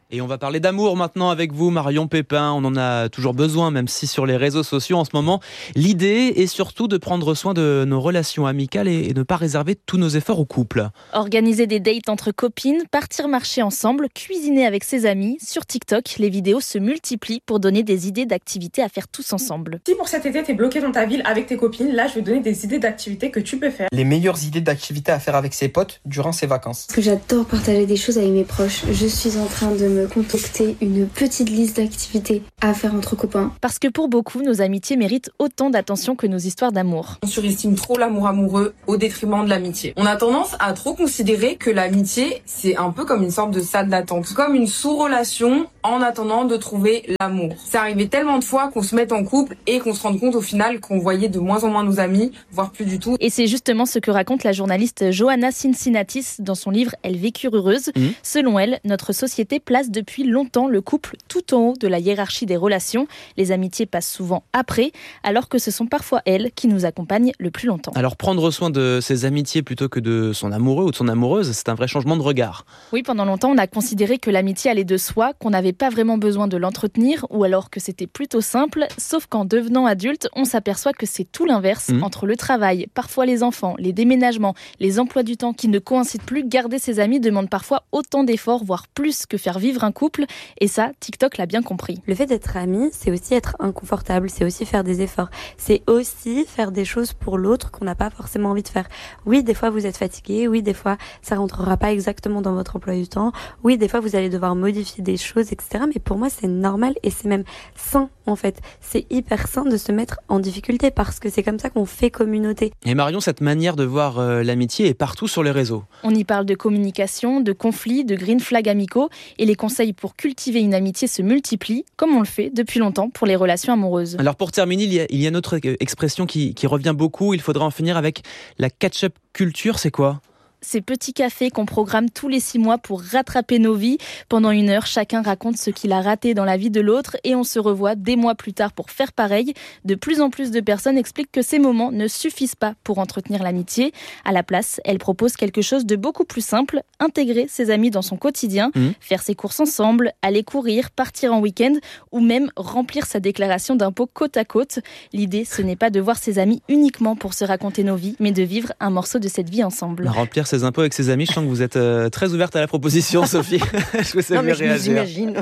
Et on va parler d'amour maintenant avec vous, Marion Pépin. On en a toujours besoin, même si sur les réseaux sociaux en ce moment. L'idée est surtout de prendre soin de nos relations amicales et ne pas réserver tous nos efforts au couple. Organiser des dates entre copines, partir marcher ensemble, cuisiner avec ses amis. Sur TikTok, les vidéos se multiplient pour donner des idées d'activités à faire tous ensemble. Si pour cet été, t'es bloqué dans ta ville avec tes copines, là, je vais donner des idées d'activités que tu peux faire. Les meilleures idées d'activités à faire avec ses potes durant ses vacances. Parce que j'adore partager des choses avec mes proches. Je suis en train de me concocter une petite liste d'activités à faire entre copains. Parce que pour beaucoup, nos amitiés méritent autant d'attention que nos histoires d'amour. On surestime trop l'amour amoureux au détriment de l'amitié. On a tendance à trop considérer que l'amitié, c'est un peu comme une sorte de salle d'attente, comme une sous-relation en attendant de trouver l'amour. C'est arrivé tellement de fois qu'on se mette en couple et qu'on se rende compte au final qu'on voyait de moins en moins nos amis, voire plus du tout. Et c'est justement ce que raconte la journaliste Johanna Cincinnatis dans son livre « Elles vécurent heureuses ». Selon elle, notre société place depuis longtemps le couple tout en haut de la hiérarchie des relations. Les amitiés passent souvent après, alors que ce sont parfois elles qui nous accompagnent le plus longtemps. Alors prendre soin de ses amitiés plutôt que de son amoureux ou de son amoureuse, c'est un vrai changement de regard. Oui, pendant longtemps, on a considéré que l'amitié allait de soi, qu'on n'avait pas vraiment besoin de l'entretenir, ou alors que c'était plutôt simple, sauf qu'en devenant adulte, on s'aperçoit que c'est tout l'inverse. Entre le travail, parfois les enfants, les déménagements, les emplois du temps qui ne coïncident plus, garder ses amis demande parfois autant d'efforts, voire plus que faire vivre un couple. Et ça, TikTok l'a bien compris. Le fait d'être ami, c'est aussi être inconfortable, c'est aussi faire des efforts. C'est aussi faire des choses pour l'autre qu'on n'a pas forcément envie de faire. Oui, des fois vous êtes fatigué, oui, des fois ça rentrera pas exactement dans votre emploi du temps, oui, des fois vous allez devoir modifier des choses, etc. Mais pour moi, c'est normal et c'est même sain, en fait. C'est hyper sain de se mettre en difficulté parce que c'est comme ça qu'on fait communauté. Et Marion, cette manière de voir l'amitié est partout sur les réseaux. On y parle de communication, de conflits, de green flags amicaux et les conseils pour cultiver une amitié se multiplient, comme on le fait depuis longtemps pour les relations amoureuses. Alors pour terminer, il y a une autre expression qui revient beaucoup, il faudra en finir avec la catch-up culture, c'est quoi ? Ces petits cafés qu'on programme tous les 6 mois pour rattraper nos vies. Pendant 1 heure, chacun raconte ce qu'il a raté dans la vie de l'autre et on se revoit des mois plus tard pour faire pareil. De plus en plus de personnes expliquent que ces moments ne suffisent pas pour entretenir l'amitié. À la place, elles proposent quelque chose de beaucoup plus simple, intégrer ses amis dans son quotidien, faire ses courses ensemble, aller courir, partir en week-end ou même remplir sa déclaration d'impôt côte à côte. L'idée, ce n'est pas de voir ses amis uniquement pour se raconter nos vies, mais de vivre un morceau de cette vie ensemble. Remplir ses impôts avec ses amis, je sens que vous êtes très ouverte à la proposition, Sophie. Je vous sais bien réagir. J'imagine.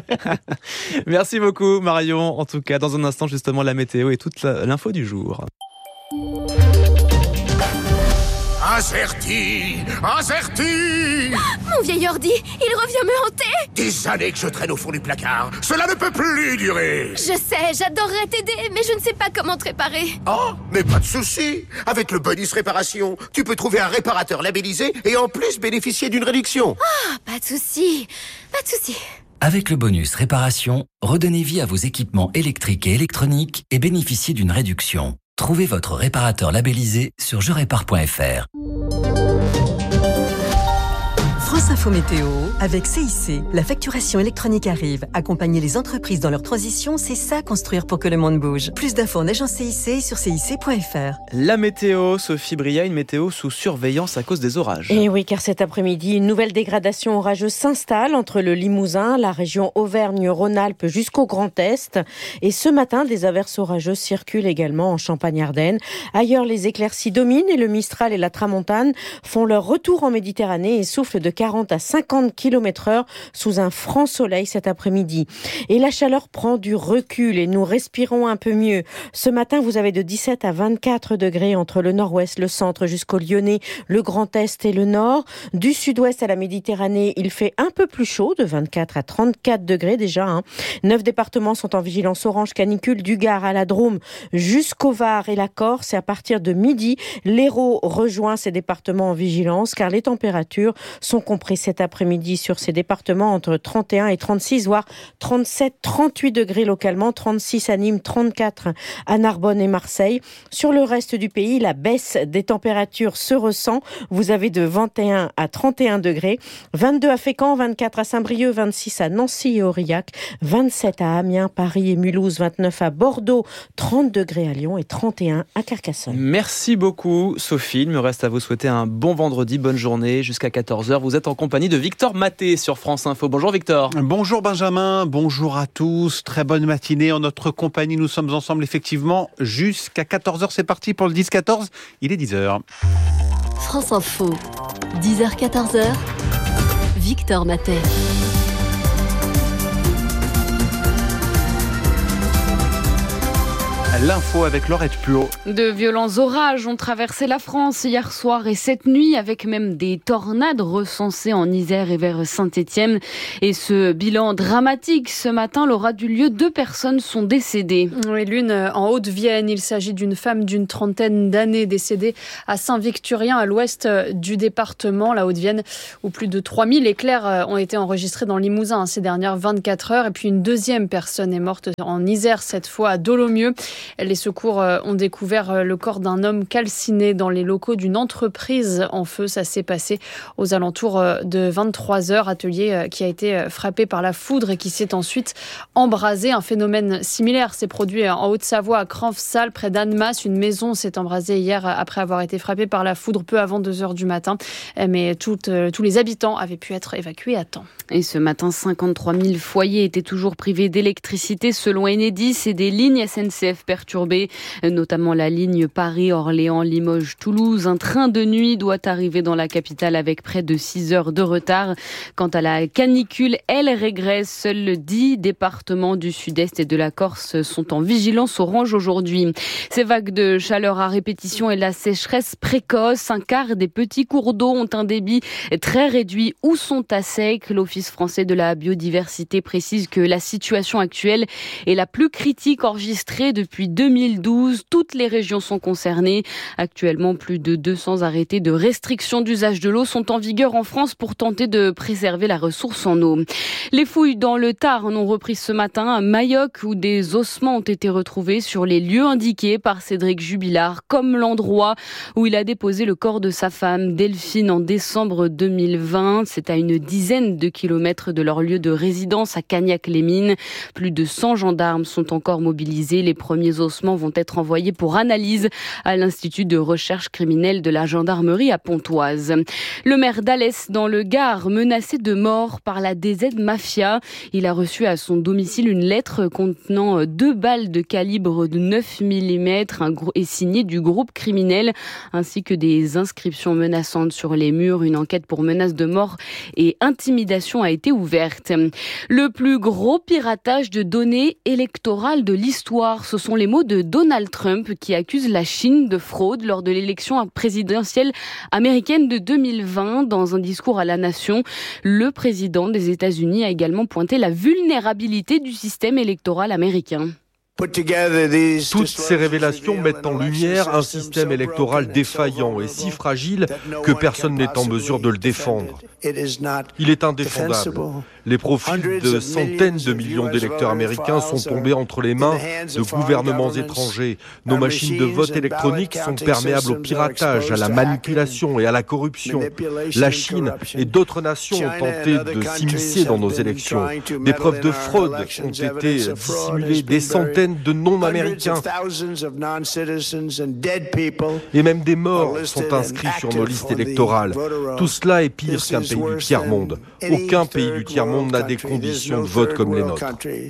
Merci beaucoup, Marion. En tout cas, dans un instant, justement, la météo et toute l'info du jour. Azerty, Mon vieil ordi, il revient me hanter. Des années que je traîne au fond du placard. Cela ne peut plus durer. Je sais, j'adorerais t'aider, mais je ne sais pas comment te réparer. Oh, mais pas de souci. Avec le bonus réparation, tu peux trouver un réparateur labellisé et en plus bénéficier d'une réduction. Ah, pas de souci, pas de souci. Avec le bonus réparation, redonnez vie à vos équipements électriques et électroniques et bénéficiez d'une réduction. Trouvez votre réparateur labellisé sur jerépare.fr. France Info Météo, avec CIC, la facturation électronique arrive. Accompagner les entreprises dans leur transition, c'est ça construire pour que le monde bouge. Plus d'infos en agence CIC sur cic.fr. La météo, Sophie Bria, une météo sous surveillance à cause des orages. Et oui, car cet après-midi, une nouvelle dégradation orageuse s'installe entre le Limousin, la région Auvergne-Rhône-Alpes jusqu'au Grand Est. Et ce matin, des averses orageuses circulent également en Champagne-Ardenne. Ailleurs, les éclaircies dominent et le Mistral et la Tramontane font leur retour en Méditerranée et soufflent de 40 à 50 km/h sous un franc soleil cet après-midi. Et la chaleur prend du recul et nous respirons un peu mieux. Ce matin, vous avez de 17 à 24 degrés entre le nord-ouest, le centre jusqu'au Lyonnais, le Grand Est et le nord. Du sud-ouest à la Méditerranée, il fait un peu plus chaud, de 24 à 34 degrés déjà. 9 départements sont en vigilance orange canicule, du Gard à la Drôme jusqu'au Var et la Corse. Et à partir de midi, l'Hérault rejoint ces départements en vigilance car les températures sont comprises cet après-midi sur ces départements entre 31 et 36, voire 37, 38 degrés localement, 36 à Nîmes, 34 à Narbonne et Marseille. Sur le reste du pays, la baisse des températures se ressent. Vous avez de 21 à 31 degrés, 22 à Fécamp, 24 à Saint-Brieuc, 26 à Nancy et Aurillac, 27 à Amiens, Paris et Mulhouse, 29 à Bordeaux, 30 degrés à Lyon et 31 à Carcassonne. Merci beaucoup, Sophie. Il me reste à vous souhaiter un bon vendredi, bonne journée jusqu'à 14h. Vous êtes êtes en compagnie de Victor Maté sur France Info. Bonjour Victor. Bonjour Benjamin, bonjour à tous. Très bonne matinée en notre compagnie. Nous sommes ensemble effectivement jusqu'à 14h. C'est parti pour le 10-14. Il est 10h. France Info, 10h-14h, Victor Maté. L'info avec Laurette Puot. De violents orages ont traversé la France hier soir et cette nuit, avec même des tornades recensées en Isère et vers Saint-Étienne. Et ce bilan dramatique, ce matin, Laura Dulieu, 2 personnes sont décédées. Oui, l'une en Haute-Vienne. Il s'agit d'une femme d'une trentaine d'années décédée à Saint-Victurien, à l'ouest du département, la Haute-Vienne, où plus de 3000 éclairs ont été enregistrés dans le Limousin ces dernières 24 heures. Et puis une deuxième personne est morte en Isère, cette fois à Dolomieu. Les secours ont découvert le corps d'un homme calciné dans les locaux d'une entreprise en feu. Ça s'est passé aux alentours de 23h. Atelier qui a été frappé par la foudre et qui s'est ensuite embrasé. Un phénomène similaire s'est produit en Haute-Savoie, à Cranfsal, près d'Annemasse. Une maison s'est embrasée hier après avoir été frappée par la foudre peu avant 2h du matin. Mais tous les habitants avaient pu être évacués à temps. Et ce matin, 53 000 foyers étaient toujours privés d'électricité selon Enedis et des lignes SNCF perturbées, notamment la ligne Paris-Orléans-Limoges-Toulouse. Un train de nuit doit arriver dans la capitale avec près de 6 heures de retard. Quant à la canicule, elle régresse. Seuls 10 départements du sud-est et de la Corse sont en vigilance orange aujourd'hui. Ces vagues de chaleur à répétition et la sécheresse précoce. Un quart des petits cours d'eau ont un débit très réduit ou sont à sec. L'Office français de la biodiversité précise que la situation actuelle est la plus critique enregistrée depuis 2012. Toutes les régions sont concernées. Actuellement, plus de 200 arrêtés de restriction d'usage de l'eau sont en vigueur en France pour tenter de préserver la ressource en eau. Les fouilles dans le Tarn ont repris ce matin à Mayoc où des ossements ont été retrouvés sur les lieux indiqués par Cédric Jubilard, comme l'endroit où il a déposé le corps de sa femme Delphine en décembre 2020. C'est à une dizaine de kilomètres de leur lieu de résidence à Cagnac-les-Mines. Plus de 100 gendarmes sont encore mobilisés. Les premiers ossements vont être envoyés pour analyse à l'Institut de recherche criminelle de la gendarmerie à Pontoise. Le maire d'Alès dans le Gard, menacé de mort par la DZ Mafia. Il a reçu à son domicile une lettre contenant 2 balles de calibre de 9 mm et signée du groupe criminel, ainsi que des inscriptions menaçantes sur les murs. Une enquête pour menace de mort et intimidation a été ouverte. Le plus gros piratage de données électorales de l'histoire, ce sont les mots de Donald Trump qui accuse la Chine de fraude lors de l'élection présidentielle américaine de 2020. Dans un discours à la nation, le président des États-Unis a également pointé la vulnérabilité du système électoral américain. Toutes ces révélations mettent en lumière un système électoral défaillant et si fragile que personne n'est en mesure de le défendre. Il est indéfendable. Les profils de centaines de millions d'électeurs américains sont tombés entre les mains de gouvernements étrangers. Nos machines de vote électronique sont perméables au piratage, à la manipulation et à la corruption. La Chine et d'autres nations ont tenté de s'immiscer dans nos élections. Des preuves de fraude ont été dissimulées, des centaines de non-américains et même des morts sont inscrits sur nos listes électorales. Tout cela est pire qu'un pays du tiers-monde. Aucun pays du tiers-monde n'a des conditions de vote comme les nôtres.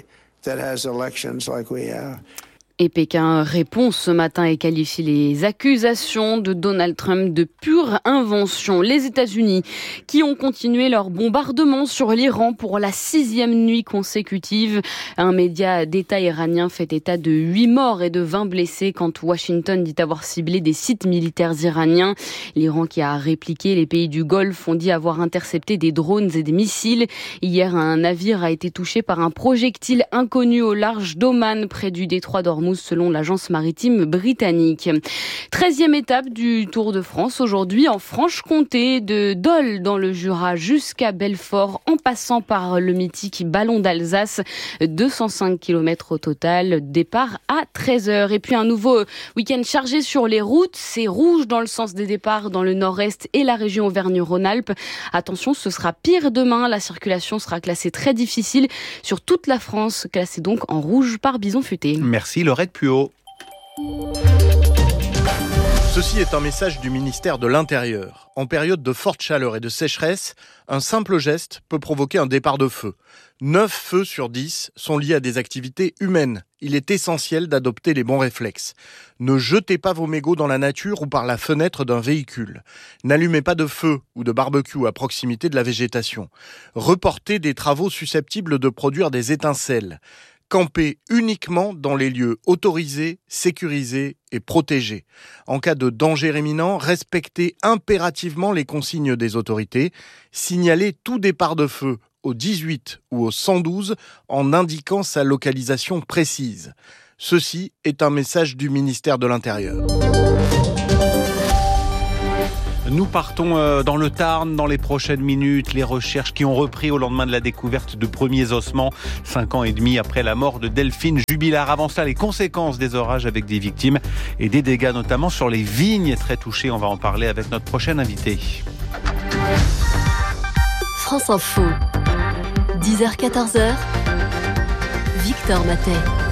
Et Pékin répond ce matin et qualifie les accusations de Donald Trump de pure invention. Les États-Unis qui ont continué leur bombardement sur l'Iran pour la 6e nuit consécutive. Un média d'État iranien fait état de 8 morts et de 20 blessés quand Washington dit avoir ciblé des sites militaires iraniens. L'Iran qui a répliqué, les pays du Golfe ont dit avoir intercepté des drones et des missiles. Hier, un navire a été touché par un projectile inconnu au large d'Oman près du détroit d'Ormuz selon l'agence maritime britannique. 13e étape du Tour de France aujourd'hui en Franche-Comté, de Dole dans le Jura jusqu'à Belfort en passant par le mythique Ballon d'Alsace. 205 km au total, départ à 13h. Et puis un nouveau week-end chargé sur les routes. C'est rouge dans le sens des départs dans le nord-est et la région Auvergne-Rhône-Alpes. Attention, ce sera pire demain. La circulation sera classée très difficile sur toute la France, classée donc en rouge par Bison Futé. Merci Laurette Puot. Ceci est un message du ministère de l'Intérieur. En période de forte chaleur et de sécheresse, un simple geste peut provoquer un départ de feu. 9 feux sur 10 sont liés à des activités humaines. Il est essentiel d'adopter les bons réflexes. Ne jetez pas vos mégots dans la nature ou par la fenêtre d'un véhicule. N'allumez pas de feu ou de barbecue à proximité de la végétation. Reportez des travaux susceptibles de produire des étincelles. Campez uniquement dans les lieux autorisés, sécurisés et protégés. En cas de danger imminent, respectez impérativement les consignes des autorités. Signalez tout départ de feu au 18 ou au 112 en indiquant sa localisation précise. Ceci est un message du ministère de l'Intérieur. Nous partons dans le Tarn dans les prochaines minutes. Les recherches qui ont repris au lendemain de la découverte de premiers ossements, 5 ans et demi après la mort de Delphine Jubilard. Avant cela, les conséquences des orages avec des victimes et des dégâts notamment sur les vignes très touchées. On va en parler avec notre prochain invité. France Info, 10h-14h, Victor Matet.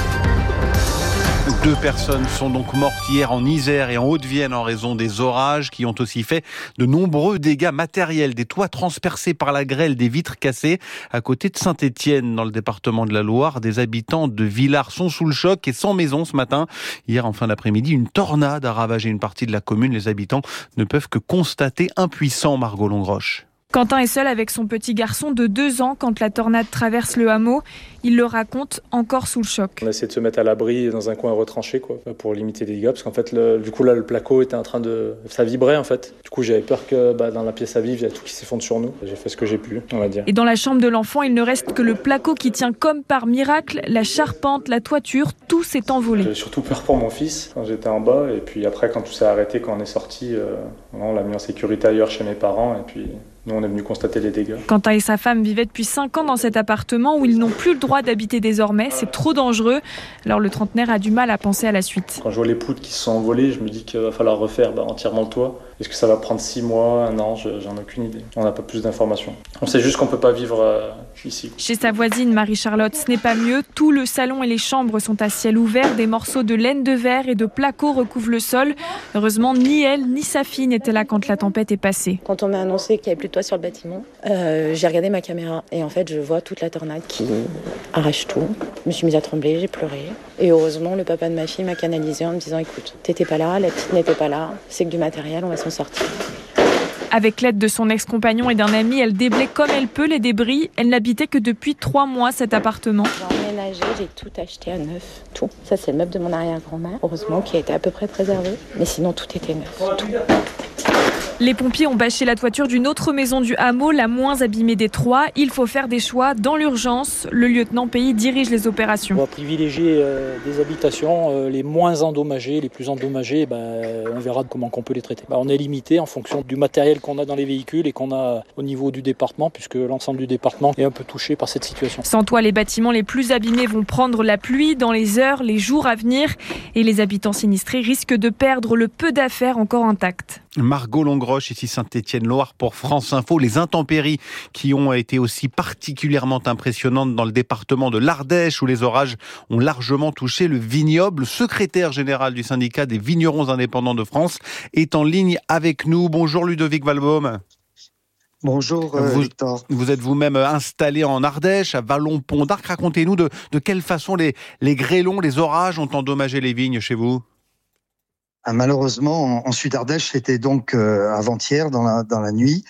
2 personnes sont donc mortes hier en Isère et en Haute-Vienne en raison des orages qui ont aussi fait de nombreux dégâts matériels, des toits transpercés par la grêle, des vitres cassées. À côté de Saint-Étienne, dans le département de la Loire, des habitants de Villars sont sous le choc et sans maison ce matin. Hier en fin d'après-midi, une tornade a ravagé une partie de la commune. Les habitants ne peuvent que constater impuissants, Margot Longroche. Quentin est seul avec son petit garçon de 2 ans quand la tornade traverse le hameau. Il le raconte, encore sous le choc. On a essayé de se mettre à l'abri dans un coin retranché pour limiter les dégâts. Parce qu'en fait, le placo était en train de... Ça vibrait en fait. Du coup, j'avais peur que dans la pièce à vivre, il y a tout qui s'effondre sur nous. J'ai fait ce que j'ai pu, on va dire. Et dans la chambre de l'enfant, il ne reste que le placo qui tient comme par miracle. La charpente, la toiture, tout s'est envolé. J'ai surtout peur pour mon fils quand j'étais en bas. Et puis après, quand tout s'est arrêté, quand on est sorti, on l'a mis en sécurité ailleurs chez mes parents. Et puis... nous, on est venu constater les dégâts. Quentin et sa femme vivaient depuis 5 ans dans cet appartement où ils n'ont plus le droit d'habiter désormais. C'est trop dangereux. Alors le trentenaire a du mal à penser à la suite. Quand je vois les poutres qui se sont envolées, je me dis qu'il va falloir refaire entièrement le toit. Est-ce que ça va prendre 6 mois, 1 an? J'en ai aucune idée. On n'a pas plus d'informations. On sait juste qu'on ne peut pas vivre ici. Chez sa voisine Marie-Charlotte, ce n'est pas mieux. Tout le salon et les chambres sont à ciel ouvert. Des morceaux de laine de verre et de placo recouvrent le sol. Heureusement, ni elle ni sa fille n'étaient là quand la tempête est passée. Quand on m'a annoncé qu'il n'y avait plus de toit sur le bâtiment, j'ai regardé ma caméra et en fait je vois toute la tornade qui arrache tout. Je me suis mise à trembler, j'ai pleuré. Et heureusement, le papa de ma fille m'a canalisée en me disant « Écoute, t'étais pas là, la petite n'était pas là, c'est que du matériel, on va s'en sortir. » Avec l'aide de son ex-compagnon et d'un ami, elle déblaye comme elle peut les débris. Elle n'habitait que depuis 3 mois cet appartement. J'ai emménagé, j'ai tout acheté à neuf, tout. Ça c'est le meuble de mon arrière-grand-mère, heureusement, qui a été à peu près préservé. Mais sinon tout était neuf, tout. Les pompiers ont bâché la toiture d'une autre maison du hameau, la moins abîmée des 3. Il faut faire des choix dans l'urgence. Le lieutenant Pays dirige les opérations. On va privilégier des habitations les moins endommagées, les plus endommagées. On verra comment on peut les traiter. On est limité en fonction du matériel qu'on a dans les véhicules et qu'on a au niveau du département, puisque l'ensemble du département est un peu touché par cette situation. Sans toit, les bâtiments les plus abîmés vont prendre la pluie dans les heures, les jours à venir. Et les habitants sinistrés risquent de perdre le peu d'affaires encore intactes. Margot Longroche, ici Saint-Étienne-Loire pour France Info. Les intempéries qui ont été aussi particulièrement impressionnantes dans le département de l'Ardèche où les orages ont largement touché le vignoble. Le secrétaire général du syndicat des vignerons indépendants de France est en ligne avec nous. Bonjour Ludovic Valbaum. Bonjour Victor. Vous êtes vous-même installé en Ardèche, à Vallon-Pont d'Arc. Racontez-nous de quelle façon les grêlons, les orages ont endommagé les vignes chez vous. Malheureusement, en Sud-Ardèche, c'était donc avant-hier, dans la nuit,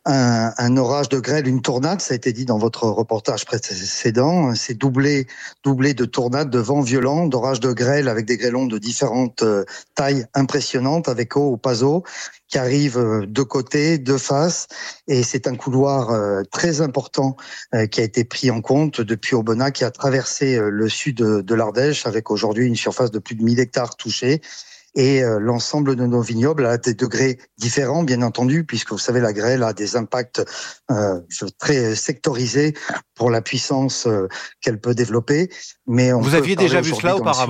un orage de grêle, une tornade, ça a été dit dans votre reportage précédent. C'est doublé de tornades, de vents violents, d'orages de grêle avec des grêlons de différentes tailles impressionnantes, avec eau ou pas eau, qui arrivent de côté, de face. Et c'est un couloir très important qui a été pris en compte depuis Aubenas, qui a traversé le sud de l'Ardèche, avec aujourd'hui une surface de plus de 1000 hectares touchés. Et l'ensemble de nos vignobles a des degrés différents, bien entendu, puisque vous savez, la grêle a des impacts très sectorisés pour la puissance qu'elle peut développer. Mais vous aviez déjà vu cela auparavant ?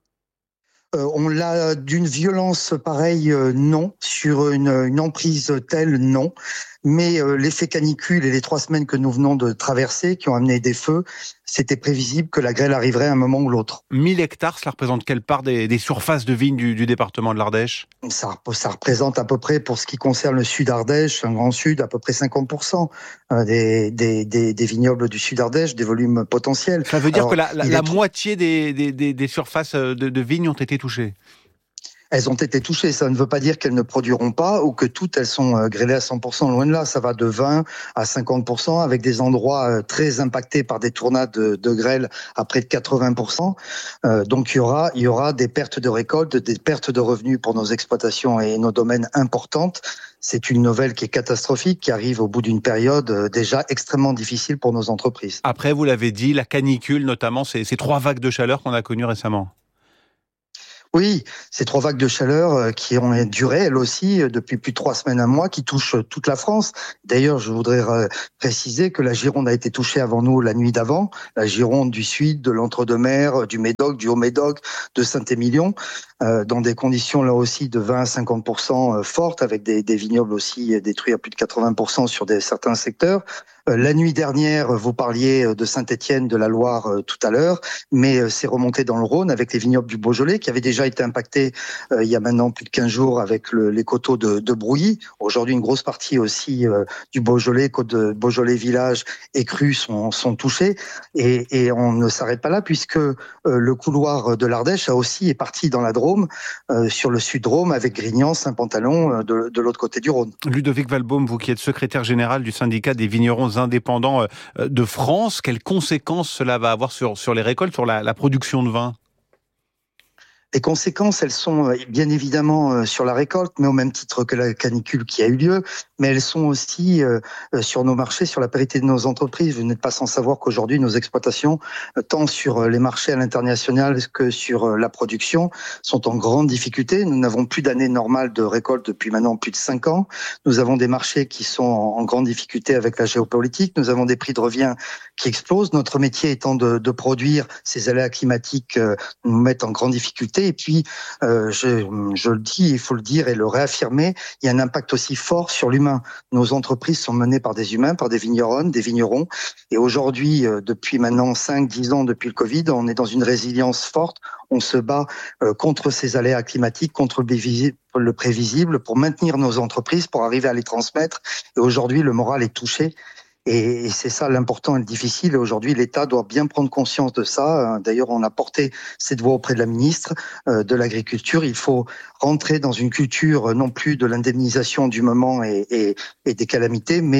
On l'a d'une violence pareille, non. Sur une emprise telle, non. Mais l'effet canicule et les 3 semaines que nous venons de traverser, qui ont amené des feux, c'était prévisible que la grêle arriverait à un moment ou l'autre. 1000 hectares, cela représente quelle part des surfaces de vignes du département de l'Ardèche ? Ça représente à peu près, pour ce qui concerne le sud Ardèche, un grand sud, à peu près 50% des vignobles du sud Ardèche, des volumes potentiels. Ça veut dire que la moitié des surfaces de vignes ont été touchées ? Elles ont été touchées. Ça ne veut pas dire qu'elles ne produiront pas ou que toutes elles sont grêlées à 100%. Loin de là, ça va de 20 à 50% avec des endroits très impactés par des tornades de grêle à près de 80%. Donc il y aura des pertes de récolte, des pertes de revenus pour nos exploitations et nos domaines importantes. C'est une nouvelle qui est catastrophique, qui arrive au bout d'une période déjà extrêmement difficile pour nos entreprises. Après, vous l'avez dit, la canicule, notamment ces 3 vagues de chaleur qu'on a connues récemment. Oui, ces 3 vagues de chaleur qui ont duré, elles aussi, depuis plus de 3 semaines, un mois, qui touchent toute la France. D'ailleurs, je voudrais préciser que la Gironde a été touchée avant nous la nuit d'avant. La Gironde du Sud, de l'Entre-deux-Mers, du Médoc, du Haut-Médoc, de Saint-Émilion, dans des conditions là aussi de 20 à 50% fortes, avec des vignobles aussi détruits à plus de 80% sur certains secteurs. La nuit dernière, vous parliez de Saint-Étienne, de la Loire tout à l'heure, mais c'est remonté dans le Rhône avec les vignobles du Beaujolais qui avaient déjà été impactés il y a maintenant plus de 15 jours avec les coteaux de Brouilly. Aujourd'hui, une grosse partie aussi du Beaujolais, côte de Beaujolais Village et Cru sont touchés. Et on ne s'arrête pas là puisque le couloir de l'Ardèche est parti dans la Drôme, sur le sud-Drôme avec Grignan, Saint-Pantalon de l'autre côté du Rhône. Ludovic Valbaum, vous qui êtes secrétaire général du syndicat des vignerons indépendants de France, quelles conséquences cela va avoir sur les récoltes, sur la production de vin ? Les conséquences, elles sont bien évidemment sur la récolte, mais au même titre que la canicule qui a eu lieu, mais elles sont aussi sur nos marchés, sur la pérennité de nos entreprises. Vous n'êtes pas sans savoir qu'aujourd'hui, nos exploitations, tant sur les marchés à l'international que sur la production, sont en grande difficulté. Nous n'avons plus d'année normale de récolte depuis maintenant plus de 5 ans. Nous avons des marchés qui sont en grande difficulté avec la géopolitique. Nous avons des prix de revient qui explosent. Notre métier étant de produire, ces aléas climatiques nous mettent en grande difficulté. Et puis, je le dis, il faut le dire et le réaffirmer, il y a un impact aussi fort sur l'humain. Nos entreprises sont menées par des humains, par des vigneronnes, des vignerons. Et aujourd'hui, depuis maintenant 5-10 ans, depuis le Covid, on est dans une résilience forte. On se bat contre ces aléas climatiques, contre le prévisible, pour maintenir nos entreprises, pour arriver à les transmettre. Et aujourd'hui, le moral est touché. Et c'est ça l'important et le difficile. Et aujourd'hui, l'État doit bien prendre conscience de ça. D'ailleurs, on a porté cette voix auprès de la ministre de l'Agriculture. Il faut rentrer dans une culture non plus de l'indemnisation du moment et des calamités, mais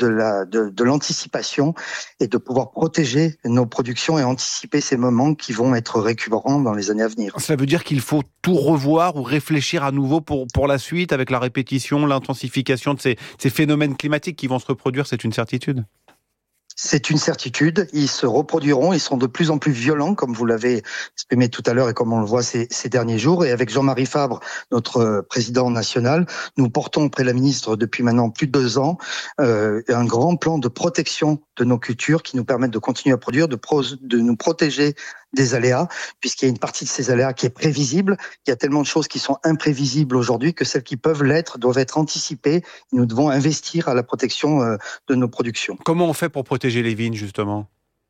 de l'anticipation et de pouvoir protéger nos productions et anticiper ces moments qui vont être récurrents dans les années à venir. Ça veut dire qu'il faut tout revoir ou réfléchir à nouveau pour la suite avec la répétition, l'intensification de ces phénomènes climatiques qui vont se reproduire, c'est une certitude. C'est une certitude, ils se reproduiront, ils seront de plus en plus violents, comme vous l'avez exprimé tout à l'heure et comme on le voit ces derniers jours. Et avec Jean-Marie Fabre, notre président national, nous portons auprès de la ministre depuis maintenant plus de 2 ans un grand plan de protection de nos cultures qui nous permettent de continuer à produire, de nous protéger des aléas, puisqu'il y a une partie de ces aléas qui est prévisible. Il y a tellement de choses qui sont imprévisibles aujourd'hui que celles qui peuvent l'être doivent être anticipées. Nous devons investir à la protection de nos productions. Comment on fait pour protéger les vignes, justement ?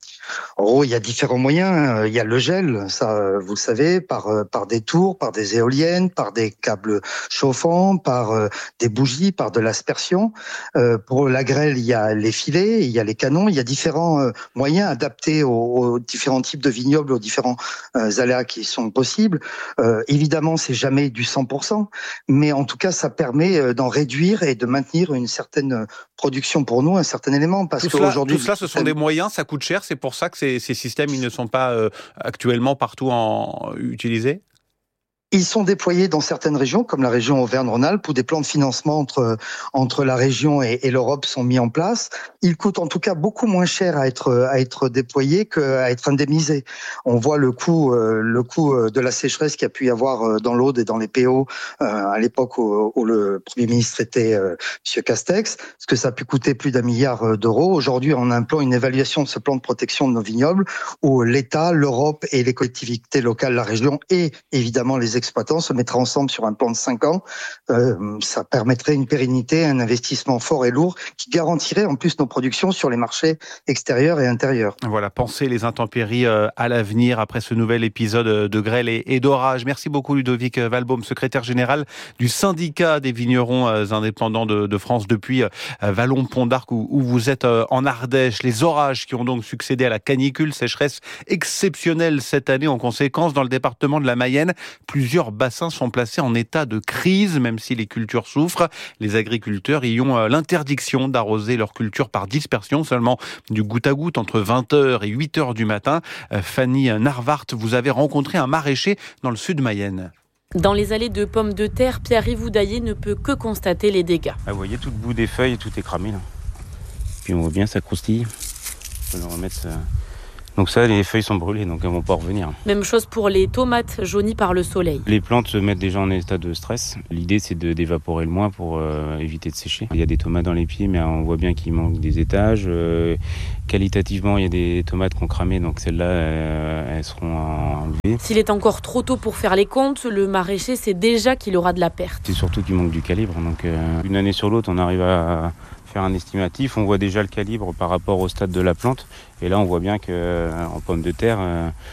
Il y a différents moyens. Il y a le gel, ça, vous le savez, par des tours, par des éoliennes, par des câbles chauffants, par des bougies, par de l'aspersion. Pour la grêle, il y a les filets, il y a les canons. Il y a différents moyens adaptés aux différents types de vignobles, aux différents aléas qui sont possibles. Évidemment, c'est jamais du 100%, mais en tout cas, ça permet d'en réduire et de maintenir une certaine production pour nous, un certain élément. Parce qu'aujourd'hui, tout cela, ce sont des moyens, ça coûte cher, c'est pour ça que ces systèmes ils ne sont pas actuellement partout utilisés ? Ils sont déployés dans certaines régions, comme la région Auvergne-Rhône-Alpes, où des plans de financement entre la région et l'Europe sont mis en place. Ils coûtent en tout cas beaucoup moins cher à être déployés qu'à être indemnisés. On voit le coût de la sécheresse qu'il y a pu y avoir dans l'Aude et dans les PO à l'époque où le Premier ministre était M. Castex, parce que ça a pu coûter plus d'1 milliard d'euros. Aujourd'hui, on a un plan, une évaluation de ce plan de protection de nos vignobles, où l'État, l'Europe et les collectivités locales, la région et évidemment les exploitants se mettraient ensemble sur un plan de 5 ans. Ça permettrait une pérennité, un investissement fort et lourd qui garantirait en plus nos productions sur les marchés extérieurs et intérieurs. Voilà, penser les intempéries à l'avenir après ce nouvel épisode de grêle et d'orage. Merci beaucoup Ludovic Walbaum, secrétaire général du syndicat des vignerons indépendants de France depuis Vallon-Pont d'Arc où vous êtes en Ardèche. Les orages qui ont donc succédé à la canicule, sécheresse exceptionnelle cette année. En conséquence, dans le département de la Mayenne, plusieurs bassins sont placés en état de crise, même si les cultures souffrent. Les agriculteurs y ont l'interdiction d'arroser leurs cultures par dispersion, seulement du goutte à goutte entre 20h et 8h du matin. Fanny Narvart, vous avez rencontré un maraîcher dans le sud Mayenne. Dans les allées de pommes de terre, Pierre-Yves Houdaillé ne peut que constater les dégâts. Vous voyez, tout le bout des feuilles, tout est cramé là. Puis on voit bien, ça croustille. On peut le remettre. Donc ça, les feuilles sont brûlées, donc elles vont pas revenir. Même chose pour les tomates jaunies par le soleil. Les plantes se mettent déjà en état de stress. L'idée, c'est d'évaporer le moins pour éviter de sécher. Il y a des tomates dans les pieds, mais on voit bien qu'il manque des étages. Qualitativement, il y a des tomates qui ont cramé, donc celles-là, elles seront enlevées. S'il est encore trop tôt pour faire les comptes, le maraîcher sait déjà qu'il aura de la perte. C'est surtout qu'il manque du calibre. Donc une année sur l'autre, on arrive à faire un estimatif. On voit déjà le calibre par rapport au stade de la plante. Et là, on voit bien qu'en pommes de terre,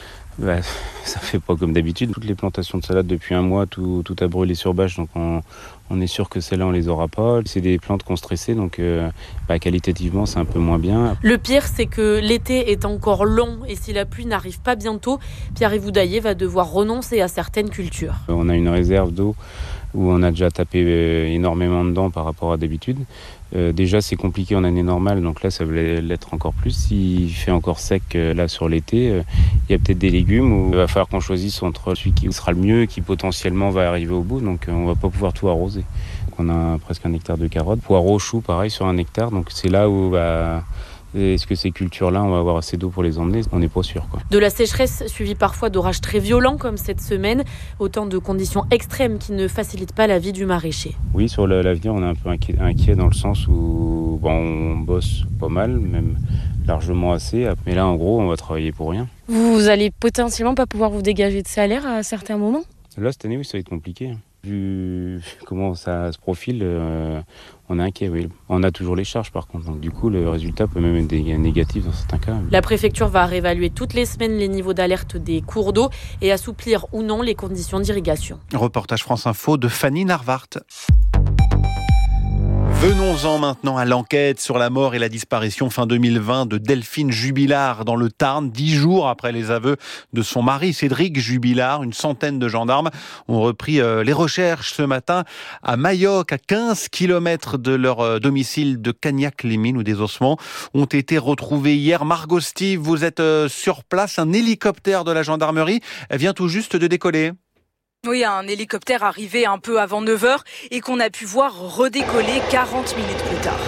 ça fait pas comme d'habitude. Toutes les plantations de salade depuis un mois, tout a brûlé sur bâche. Donc on est sûr que celles-là, on les aura pas. C'est des plantes qui ont stressé, donc qualitativement, c'est un peu moins bien. Le pire, c'est que l'été est encore long. Et si la pluie n'arrive pas bientôt, Pierre-Yves Houdaillé va devoir renoncer à certaines cultures. On a une réserve d'eau où on a déjà tapé énormément dedans par rapport à d'habitude. Déjà, c'est compliqué en année normale, donc là, ça va l'être encore plus. S'il fait encore sec là sur l'été, il y a peut-être des légumes où il va falloir qu'on choisisse entre celui qui sera le mieux, qui potentiellement va arriver au bout, donc on va pas pouvoir tout arroser. Donc, on a presque 1 hectare de carottes. Poireaux, choux, pareil, sur 1 hectare, donc c'est là où est-ce que ces cultures-là, on va avoir assez d'eau pour les emmener ? On n'est pas sûr, quoi. De la sécheresse suivie parfois d'orages très violents comme cette semaine, autant de conditions extrêmes qui ne facilitent pas la vie du maraîcher. Oui, sur l'avenir, on est un peu inquiet dans le sens où on bosse pas mal, même largement assez. Mais là, en gros, on va travailler pour rien. Vous allez potentiellement pas pouvoir vous dégager de salaire à certains moments ? Là, cette année, oui, ça va être compliqué. Vu comment ça se profile, on est inquiet, oui. On a toujours les charges par contre, donc du coup le résultat peut même être négatif dans certains cas. La préfecture va réévaluer toutes les semaines les niveaux d'alerte des cours d'eau et assouplir ou non les conditions d'irrigation. Reportage France Info de Fanny Narvart. Venons-en maintenant à l'enquête sur la mort et la disparition fin 2020 de Delphine Jubilard dans le Tarn, 10 jours après les aveux de son mari Cédric Jubilard. Une centaine de gendarmes ont repris les recherches ce matin à Mayoc, à 15 km de leur domicile de Cagnac-les-Mines où des ossements ont été retrouvés hier. Margot Steve, vous êtes sur place, un hélicoptère de la gendarmerie vient tout juste de décoller. Oui, un hélicoptère arrivé un peu avant 9h et qu'on a pu voir redécoller 40 minutes plus tard.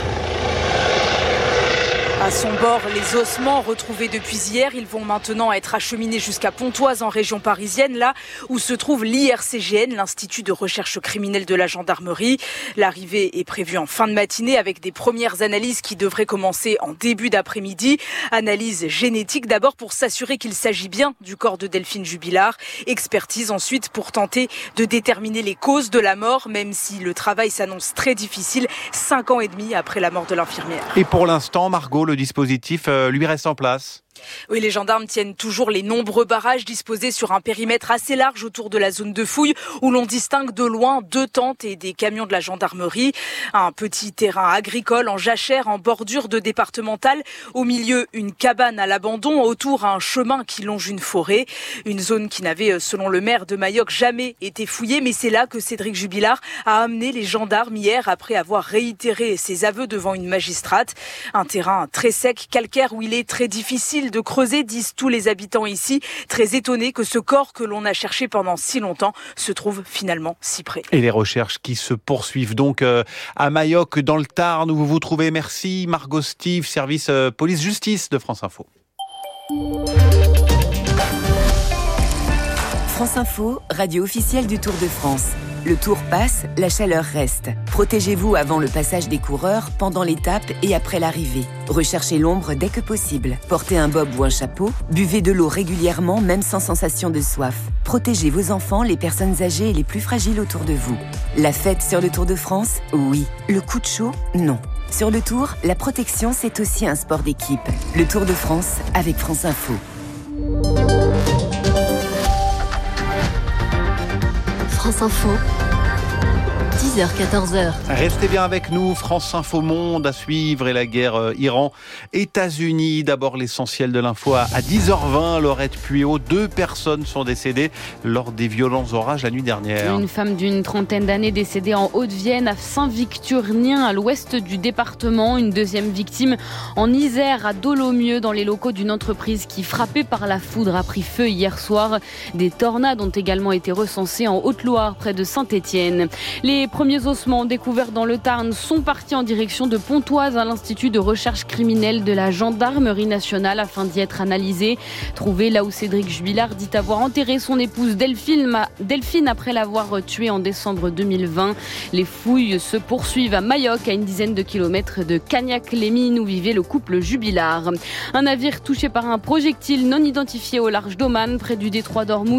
À son bord, les ossements retrouvés depuis hier, ils vont maintenant être acheminés jusqu'à Pontoise en région parisienne, là où se trouve l'IRCGN, l'Institut de recherche criminelle de la gendarmerie. L'arrivée est prévue en fin de matinée avec des premières analyses qui devraient commencer en début d'après-midi. Analyse génétique d'abord pour s'assurer qu'il s'agit bien du corps de Delphine Jubilard. Expertise ensuite pour tenter de déterminer les causes de la mort, même si le travail s'annonce très difficile 5 ans et demi après la mort de l'infirmière. Et pour l'instant, Margot, le dispositif lui reste en place. Oui, les gendarmes tiennent toujours les nombreux barrages disposés sur un périmètre assez large autour de la zone de fouille où l'on distingue de loin 2 tentes et des camions de la gendarmerie. Un petit terrain agricole en jachère en bordure de départementale. Au milieu, une cabane à l'abandon. Autour, un chemin qui longe une forêt. Une zone qui n'avait, selon le maire de Mayoc, jamais été fouillée. Mais c'est là que Cédric Jubilard a amené les gendarmes hier après avoir réitéré ses aveux devant une magistrate. Un terrain très sec, calcaire où il est très difficile de creuser, disent tous les habitants ici, très étonnés que ce corps que l'on a cherché pendant si longtemps se trouve finalement si près. Et les recherches qui se poursuivent donc à Mayoc, dans le Tarn, où vous vous trouvez. Merci Margot Steve, service police-justice de France Info. France Info, radio officielle du Tour de France. Le tour passe, la chaleur reste. Protégez-vous avant le passage des coureurs, pendant l'étape et après l'arrivée. Recherchez l'ombre dès que possible. Portez un bob ou un chapeau. Buvez de l'eau régulièrement, même sans sensation de soif. Protégez vos enfants, les personnes âgées et les plus fragiles autour de vous. La fête sur le Tour de France, oui. Le coup de chaud, non. Sur le Tour, la protection, c'est aussi un sport d'équipe. Le Tour de France avec France Info. France Info, 10h-14h. Restez bien avec nous, France Info Monde à suivre et la guerre Iran-États-Unis. D'abord l'essentiel de l'info à 10h20, Laurette Pueyo. 2 personnes sont décédées lors des violents orages la nuit dernière. Une femme d'une trentaine d'années décédée en Haute-Vienne à Saint-Victurnien, à l'ouest du département. Une deuxième victime en Isère, à Dolomieu, dans les locaux d'une entreprise qui, frappée par la foudre, a pris feu hier soir. Des tornades ont également été recensées en Haute-Loire, près de Saint-Étienne. Les premiers ossements découverts dans le Tarn sont partis en direction de Pontoise à l'Institut de recherche criminelle de la Gendarmerie nationale afin d'y être analysés. Trouvés là où Cédric Jubilard dit avoir enterré son épouse Delphine après l'avoir tuée en décembre 2020. Les fouilles se poursuivent à Mayoc, à une dizaine de kilomètres de Cagnac-les-Mines où vivait le couple Jubilard. Un navire touché par un projectile non identifié au large d'Oman près du détroit d'Ormuz